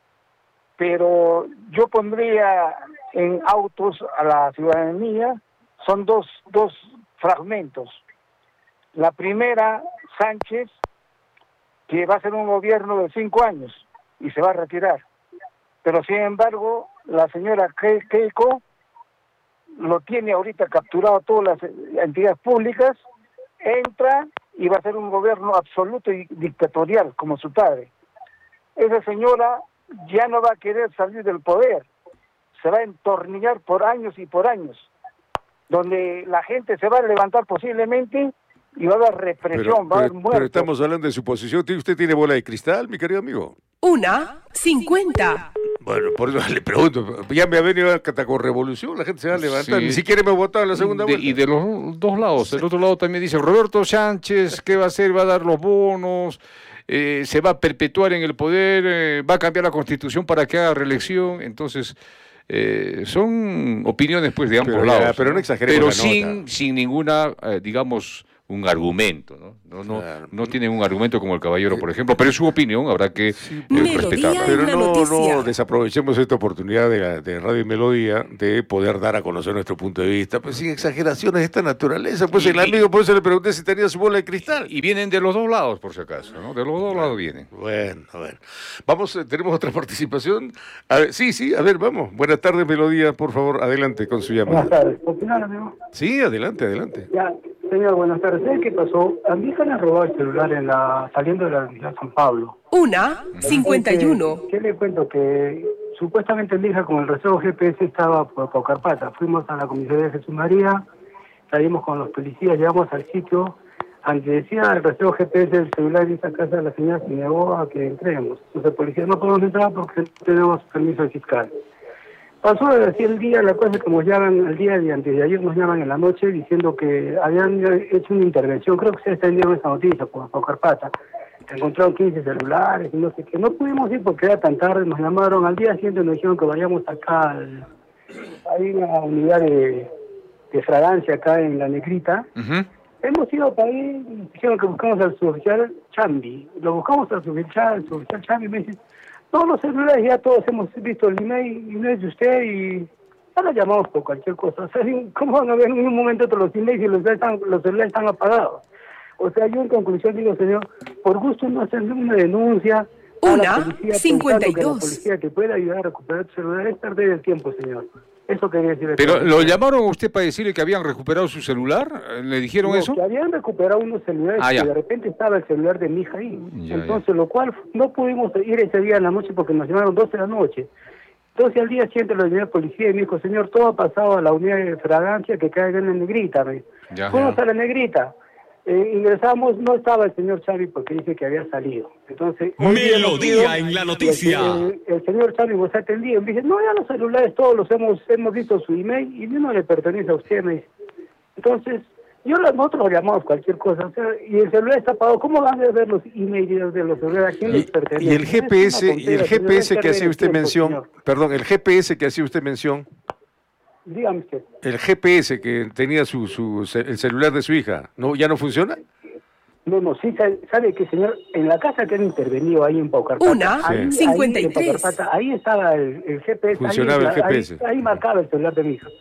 Pero yo pondría en autos a la ciudadanía, son dos, dos fragmentos. La primera, Sánchez, que va a ser un gobierno de cinco años y se va a retirar. Pero sin embargo, la señora Ke- Keiko lo tiene ahorita capturado todas las entidades públicas, entra y va a ser un gobierno absoluto y dictatorial, como su padre. Esa señora ya no va a querer salir del poder, se va a entornillar por años y por años, donde la gente se va a levantar posiblemente y va a haber represión, Pero, va a haber pero, muertos. pero estamos hablando de su posición. ¿Usted tiene bola de cristal, mi querido amigo? Una cincuenta. Bueno, por eso le pregunto. Ya me ha venido a Cataco Revolución, la gente se va a levantar. Sí. Ni siquiera me ha votado en la segunda De- vuelta. y de los dos lados. El otro lado también dice Roberto Sánchez, ¿qué va a hacer? ¿Va a dar los bonos? Eh, ¿Se va a perpetuar en el poder? Eh, ¿Va a cambiar la constitución para que haga reelección? Entonces, eh, son opiniones pues de ambos Pero ya, lados. pero no exageremos Pero la sin, nota. sin ninguna, eh, digamos, un argumento, ¿no? No, no, no tienen un argumento como el caballero, por ejemplo, pero es su opinión, habrá que eh, respetarla. Pero no, no desaprovechemos esta oportunidad de, la- de Radio y Melodía de poder dar a conocer nuestro punto de vista, pues sin exageraciones de esta naturaleza. Pues Y- el amigo, por eso le pregunté si tenía su bola de cristal. Y vienen de los dos lados, por si acaso, ¿no? De los dos lados vienen. Bueno, a ver. Vamos, eh, tenemos otra participación. A ver, sí, sí, a ver, vamos. Buenas tardes, Melodía, por favor, adelante con su llamada. Buenas tardes. ¿Opinar, amigo? Sí, adelante, adelante. Ya, señor, buenas tardes. ¿Sabes qué pasó? A mi hija le han robado el celular en la, saliendo de la Universidad San Pablo. Una cincuenta y uno. ¿Qué le cuento? Que supuestamente mi hija con el rastro G P S estaba por Paucarpata. Fuimos a la comisaría de Jesús María, salimos con los policías, llegamos al sitio. Ante decía el rastro G P S del celular de esa casa, la señora se negó a que entremos. Entonces el policía no podemos entrar porque no tenemos permiso del fiscal. Pasó así el día, la cosa es que nos llaman el día de antes de ayer, nos llaman en la noche diciendo que habían hecho una intervención, creo que ustedes tendrían esa noticia por Paucarpata, que encontraron quince celulares y no sé qué. No pudimos ir porque era tan tarde, nos llamaron, al día siguiente nos dijeron que vayamos acá, al, hay una unidad de, de fragancia acá en La Negrita. Hemos ido para ahí, dijeron que buscamos al suboficial Chambi, lo buscamos al suboficial, al suboficial Chambi, me dice, todos los celulares ya todos hemos visto el email, email de usted y ya la llamamos por cualquier cosa. O sea, ¿cómo van a ver en un momento todos los emails y los, están, los celulares están apagados? O sea, yo en conclusión digo, señor, por gusto no hacen una denuncia a la Una policía, cincuenta y pensando que la dos. policía que pueda ayudar a recuperar tu celular es perder el tiempo, señor. Eso quería decirle. Pero, ¿lo llamaron a usted para decirle que habían recuperado su celular? ¿Le dijeron No, eso? que habían recuperado unos celulares Ah, ya. que de repente estaba el celular de mi hija ahí. Ya, Entonces, lo cual no pudimos ir ese día en la noche porque nos llamaron doce de la noche. Entonces, al día siguiente lo llamé a la policía y me dijo, señor, todo ha pasado a la unidad de fragancia que cae en la Negrita. Me. Ya, Fuimos ya. a la Negrita. Eh, ingresamos, no estaba el señor Xavi porque dice que había salido. Entonces, hoy día nos Melodía vieron en la y el- noticia. El, el señor Xavi nos atendió y me dice, no, ya los celulares todos los hemos hemos visto su email y no le pertenece a usted, me dice. Entonces, yo la- nosotros lo llamamos cualquier cosa, o sea, y el celular está apagado, ¿cómo van a ver los emails de los celulares? ¿A quién les pertenece? Y el G P S, Es una y el tontera, G P S señor, que es hacía usted perder el mención, tiempo, perdón, el G P S que hacía usted mención, señor. Dígame usted. el G P S que tenía su, su ce- el celular de su hija, ¿no ya no funciona? No, no, sí, sabe, sabe que, señor, en la casa que han intervenido ahí en Paucarpata, Una, ahí, cincuenta y ahí en tres. Paucarpata, ahí estaba el, el G P S. Funcionaba ahí, el G P S. Ahí, ahí marcaba el celular de mi hija.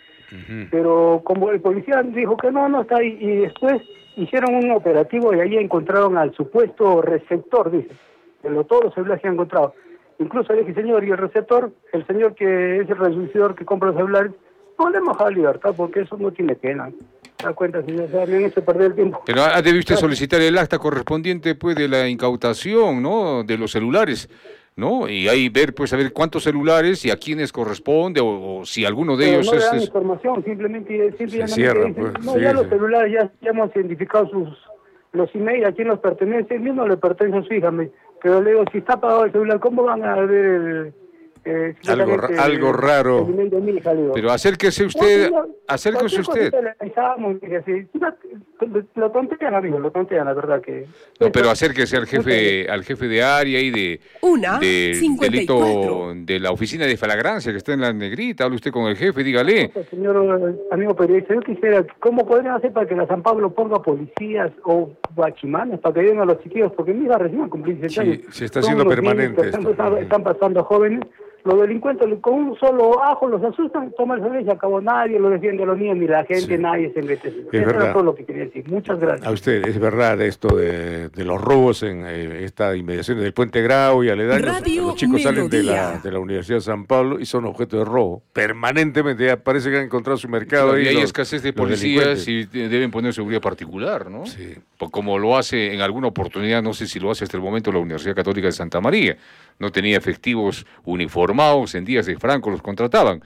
Pero como el policía dijo que no, no está ahí, y después hicieron un operativo y ahí encontraron al supuesto receptor, dice, de lo, todos los celulares que han encontrado. Incluso le dije, señor, y el receptor, el señor que es el resucidor que compra los celulares, no le hemos dado libertad porque eso no tiene pena. ¿Se da cuenta, señor? O sea, me han hecho perder el tiempo. Pero ah, debe usted solicitar el acta correspondiente pues de la incautación, ¿no? De los celulares, ¿no? Y ahí ver, pues, a ver cuántos celulares y a quiénes corresponde o, o si alguno de Pero ellos no le es... dan es- información, simplemente, simplemente cierra, dicen, pues, no, sí, ya sí. los celulares ya, ya hemos identificado sus los emails, a quién nos pertenece, el mismo le pertenece a su hija, me- pero le digo, si está apagado el celular, ¿cómo van a ver el, eh, Algo ra- supuestamente algo el- raro. el email de mi hija? Le digo. Pero acérquese No, usted, señor, acérquese cualquier usted. cosita le avisábamos, y así. Lo- Lo tontean, amigo, lo tontean, la verdad que... No, pero acérquese al jefe, al jefe de área y de Una del cincuenta y delito cuatro. de la oficina de flagrancia que está en la Negrita. Hable usted con el jefe, dígale. Señor amigo periodista, yo quisiera, ¿cómo podrían hacer para que la San Pablo ponga policías o guachimanes para que lleven a los chiquillos? Porque mi hija recién cumplió diecisiete años. se está Son haciendo unos niños permanente que están, esto. están- están pasando jóvenes. Los delincuentes con un solo ajo los asustan, toman el celular y se acabó. Nadie lo defiende a los niños, ni la gente, nadie se mete. Eso verdad. era todo lo que quería decir. Muchas gracias. A usted, es verdad esto de, de los robos en eh, esta inmediaciones del Puente Grau y aledaños. Radio Los chicos salen de la, Melodía. de la Universidad de San Pablo y son objeto de robo. Permanentemente, ya parece que han encontrado su mercado. Y ahí hay los- escasez de los policías delincuentes. y de- deben poner seguridad particular, ¿no? Sí. Pues como lo hace en alguna oportunidad, no sé si lo hace hasta el momento la Universidad Católica de Santa María. No tenía efectivos uniformados, en días de Franco los contrataban.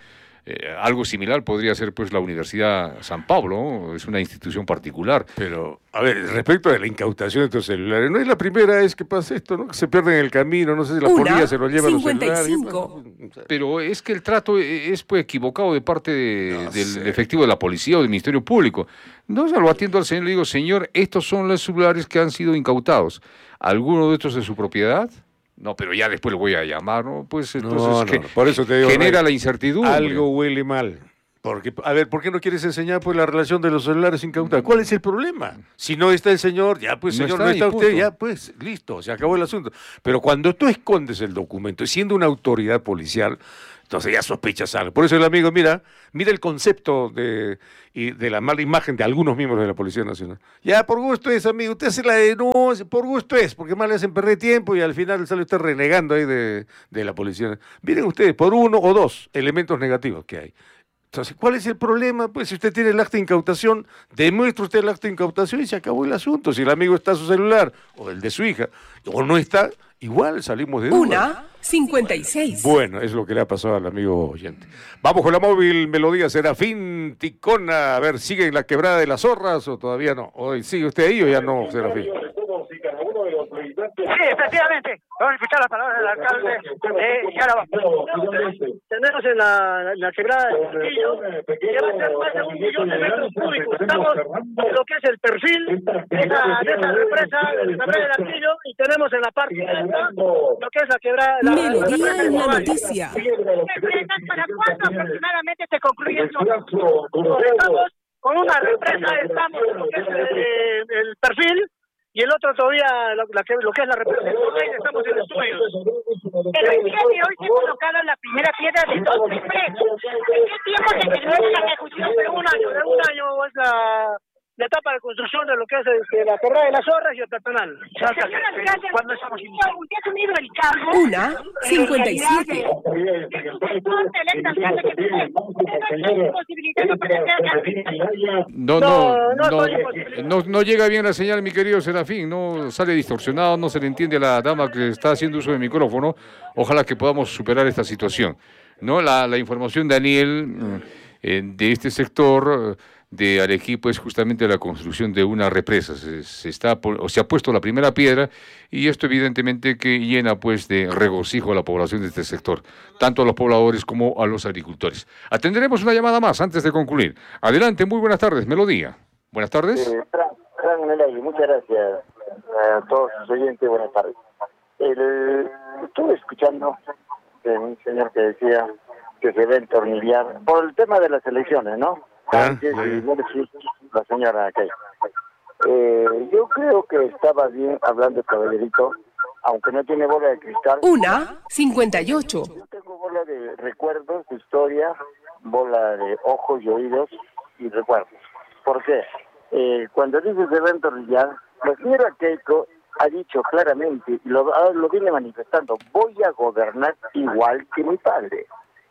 Eh, algo similar podría ser pues la Universidad San Pablo, ¿no? Es una institución particular. Pero, a ver, respecto a la incautación de estos celulares, no es la primera vez que pasa esto, ¿no? Que se pierden en el camino, no sé si la policía se lo lleva los celulares. Pero es que el trato es pues equivocado de parte de, No del sé. efectivo de la policía o del Ministerio Público. No se lo atiendo al señor y le digo, señor, estos son los celulares que han sido incautados. ¿Alguno de estos es su propiedad? No, pero ya después le voy a llamar, ¿no? Pues entonces No, no, que- no, por eso te digo, genera Rey, la incertidumbre. Algo huele mal. Porque, a ver, ¿por qué no quieres enseñar pues la relación de los celulares incautados? ¿Cuál es el problema? Si no está el señor, ya pues, No señor, está no y está usted, punto. ya pues, listo, se acabó el asunto. Pero cuando tú escondes el documento, siendo una autoridad policial, entonces ya sospechas algo. Por eso el amigo, mira, mira el concepto de, y de la mala imagen de algunos miembros de la Policía Nacional. Ya, por gusto es, amigo, usted hace la denuncia, por gusto es, porque más le hacen perder tiempo y al final sale usted renegando ahí de, de la Policía. Miren ustedes, por uno o dos elementos negativos que hay. Entonces, ¿cuál es el problema? Pues si usted tiene el acta de incautación, demuestre usted el acta de incautación y se acabó el asunto. Si el amigo está en su celular, o el de su hija, o no está, igual salimos de duda. Una cincuenta y seis. Bueno, es lo que le ha pasado al amigo oyente. Vamos con la móvil melodía Serafín Ticona. A ver, ¿sigue en la quebrada de las zorras o todavía no? ¿Hoy sigue usted ahí o ya no, Serafín? Sí, efectivamente. Vamos a escuchar las palabras del alcalde de Yaraba. Tenemos en la, en la quebrada del Castillo, que va a ser más de un millón de metros cúbicos. Estamos en lo que es el perfil de esa, de esa represa, de la quebrada del Castillo, y tenemos en la parte alta lo que es la quebrada. La, Melodía la en la Guaval. noticia. ¿Para cuándo aproximadamente se concluye esto? Estamos con una represa, estamos en lo que es eh, el perfil, y el otro todavía, lo, la que, lo que es la represa, estamos en estudios. Pero el día de hoy se colocaron la primera piedra de dos represas. ¿En qué tiempo se terminó la ejecución? En un año, en un año es la, la etapa de construcción de lo que es este, la quebrada de las zorras y el peatonal. Señor alcalde, Cuando estamos iniciando. usted ha asumido el cargo. Una cincuenta y siete. No, no, no, no, no llega bien la señal, mi querido Serafín, no sale distorsionado, no se le entiende a la dama que está haciendo uso del micrófono. Ojalá que podamos superar esta situación. No, la, la información, Daniel, eh, de este sector de Arequipa es justamente la construcción de una represa. Se, se está o se ha puesto la primera piedra y esto evidentemente que llena pues de regocijo a la población de este sector, tanto a los pobladores como a los agricultores. Atenderemos una llamada más antes de concluir. Adelante, muy buenas tardes, Melodía. Buenas tardes. Eh, Fran, Fran Nelay, muchas gracias a todos los oyentes, buenas tardes. El, estuve escuchando de un señor que decía que se va a entornillar por el tema de las elecciones, ¿no? Antes, y no decir la señora aquella. Eh, yo creo que estaba bien hablando el caballerito, aunque no tiene bola de cristal. Una cincuenta y ocho. Yo tengo bola de recuerdos, de historia, bola de ojos y oídos y recuerdos. ¿Por qué? Eh, cuando dice se va a entornillar, la señora Keiko ha dicho claramente, y lo, lo viene manifestando, voy a gobernar igual que mi padre.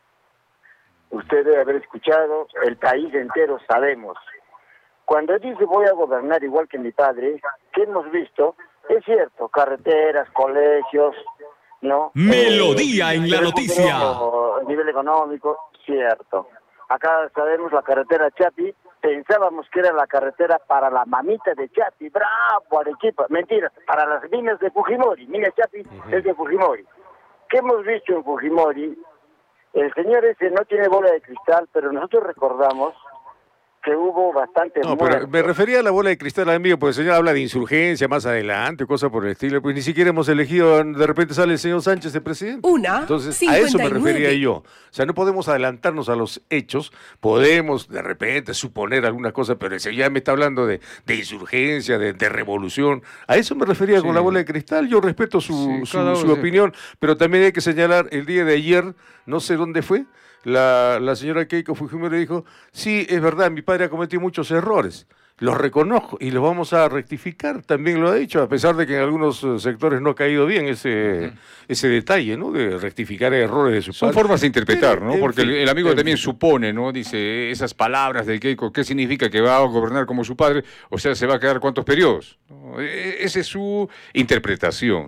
Usted debe haber escuchado, el país entero sabemos. Cuando dice voy a gobernar igual que mi padre, ¿qué hemos visto? Es cierto, carreteras, colegios, ¿no? Melodía Eh, en la noticia. A nivel económico, cierto. Acá sabemos la carretera Chapi, pensábamos que era la carretera para la mamita de Chapi, bravo, Arequipa, mentira, para las minas de Fujimori, mina Chapi uh-huh. es de Fujimori. ¿Qué hemos visto en Fujimori? El señor ese no tiene bola de cristal, pero nosotros recordamos que hubo bastante No, pero me refería a la bola de cristal, amigo, porque el señor habla de insurgencia más adelante, cosas por el estilo, pues ni siquiera hemos elegido, de repente sale el señor Sánchez de presidente. Una, Entonces, cincuenta y a eso me nueve. refería yo. O sea, no podemos adelantarnos a los hechos, podemos de repente suponer alguna cosa, pero el señor ya me está hablando de, de insurgencia, de, de revolución. A eso me refería Sí. con la bola de cristal. Yo respeto su, Sí, su, cada su uno, opinión, pero también hay que señalar, el día de ayer, no sé dónde fue, La, la señora Keiko Fujimori dijo, sí, es verdad, mi padre ha cometido muchos errores, los reconozco y los vamos a rectificar, también lo ha dicho, a pesar de que en algunos eh, sectores no ha caído bien ese, uh-huh. ese detalle, ¿no? De rectificar errores de su Son padre. formas de interpretar, Pero, ¿no? Porque fin, el, el amigo en también fin. supone, ¿no? Dice esas palabras de Keiko, ¿qué significa que va a gobernar como su padre? O sea, ¿se va a quedar cuántos periodos? ¿No? E- esa es su interpretación, ¿no?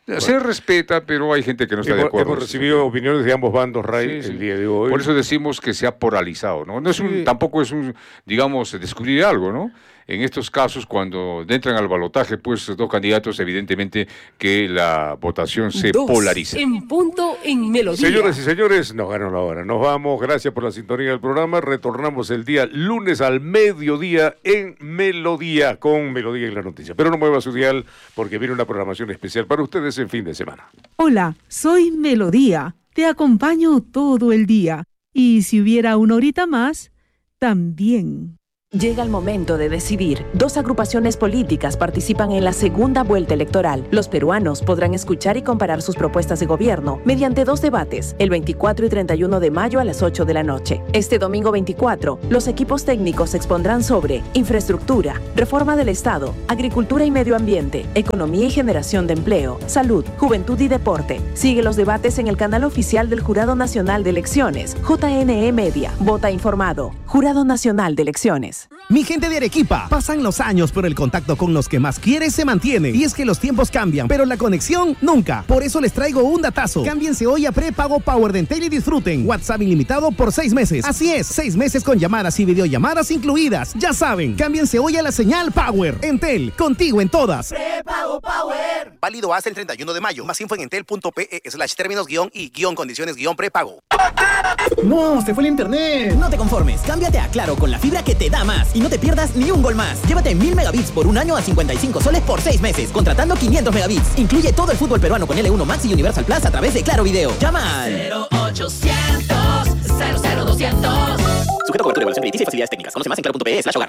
Se respeta, pero hay gente que no está hemos, de acuerdo. Hemos recibido opiniones de ambos bandos, Ray, Sí, sí. el día de hoy. Por eso decimos que se ha polarizado, ¿no? No es un, Sí. tampoco es un, digamos, descubrir algo, ¿no? En estos casos, cuando entran al balotaje, pues dos candidatos, evidentemente que la votación se Dos polariza. En punto en Melodía. Señoras y señores, nos ganó la hora. Nos vamos, gracias por la sintonía del programa. Retornamos el día lunes al mediodía en Melodía, con Melodía y la noticia. Pero no mueva su dial porque viene una programación especial para ustedes en fin de semana. Hola, soy Melodía. Te acompaño todo el día. Y si hubiera una horita más, también. Llega el momento de decidir. Dos agrupaciones políticas participan en la segunda vuelta electoral. Los peruanos podrán escuchar y comparar sus propuestas de gobierno mediante dos debates, el veinticuatro y treinta y uno de mayo a las ocho de la noche. Este domingo veinticuatro, los equipos técnicos expondrán sobre infraestructura, reforma del Estado, agricultura y medio ambiente, economía y generación de empleo, salud, juventud y deporte. Sigue los debates en el canal oficial del Jurado Nacional de Elecciones, J N E Media. Vota informado. Jurado Nacional de Elecciones. Mi gente de Arequipa, pasan los años, pero el contacto con los que más quieres se mantiene. Y es que los tiempos cambian, pero la conexión nunca. Por eso les traigo un datazo. Cámbiense hoy a prepago Power de Entel y disfruten WhatsApp ilimitado por seis meses. Así es, seis meses con llamadas y videollamadas incluidas. Ya saben, cámbiense hoy a la señal Power. Entel, contigo en todas. Prepago Power. Válido hasta el treinta y uno de mayo. Más info en entel.pe slash términos guión y guión condiciones guión prepago. No, se fue el internet. No te conformes, cámbiate a Claro con la fibra que te da más y no te pierdas ni un gol más. Llévate mil megabits por un año a cincuenta y cinco soles por seis meses, contratando quinientos megabits. Incluye todo el fútbol peruano con L uno Max y Universal Plus a través de Claro Video. Llama al cero ochocientos cero cero doscientos. Sujeto a cobertura, evaluación crediticia y facilidades técnicas. Conoce más en claro.pe slash hogar.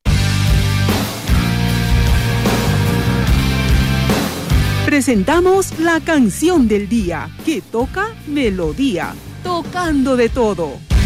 Presentamos la canción del día, que toca Melodía, tocando de todo.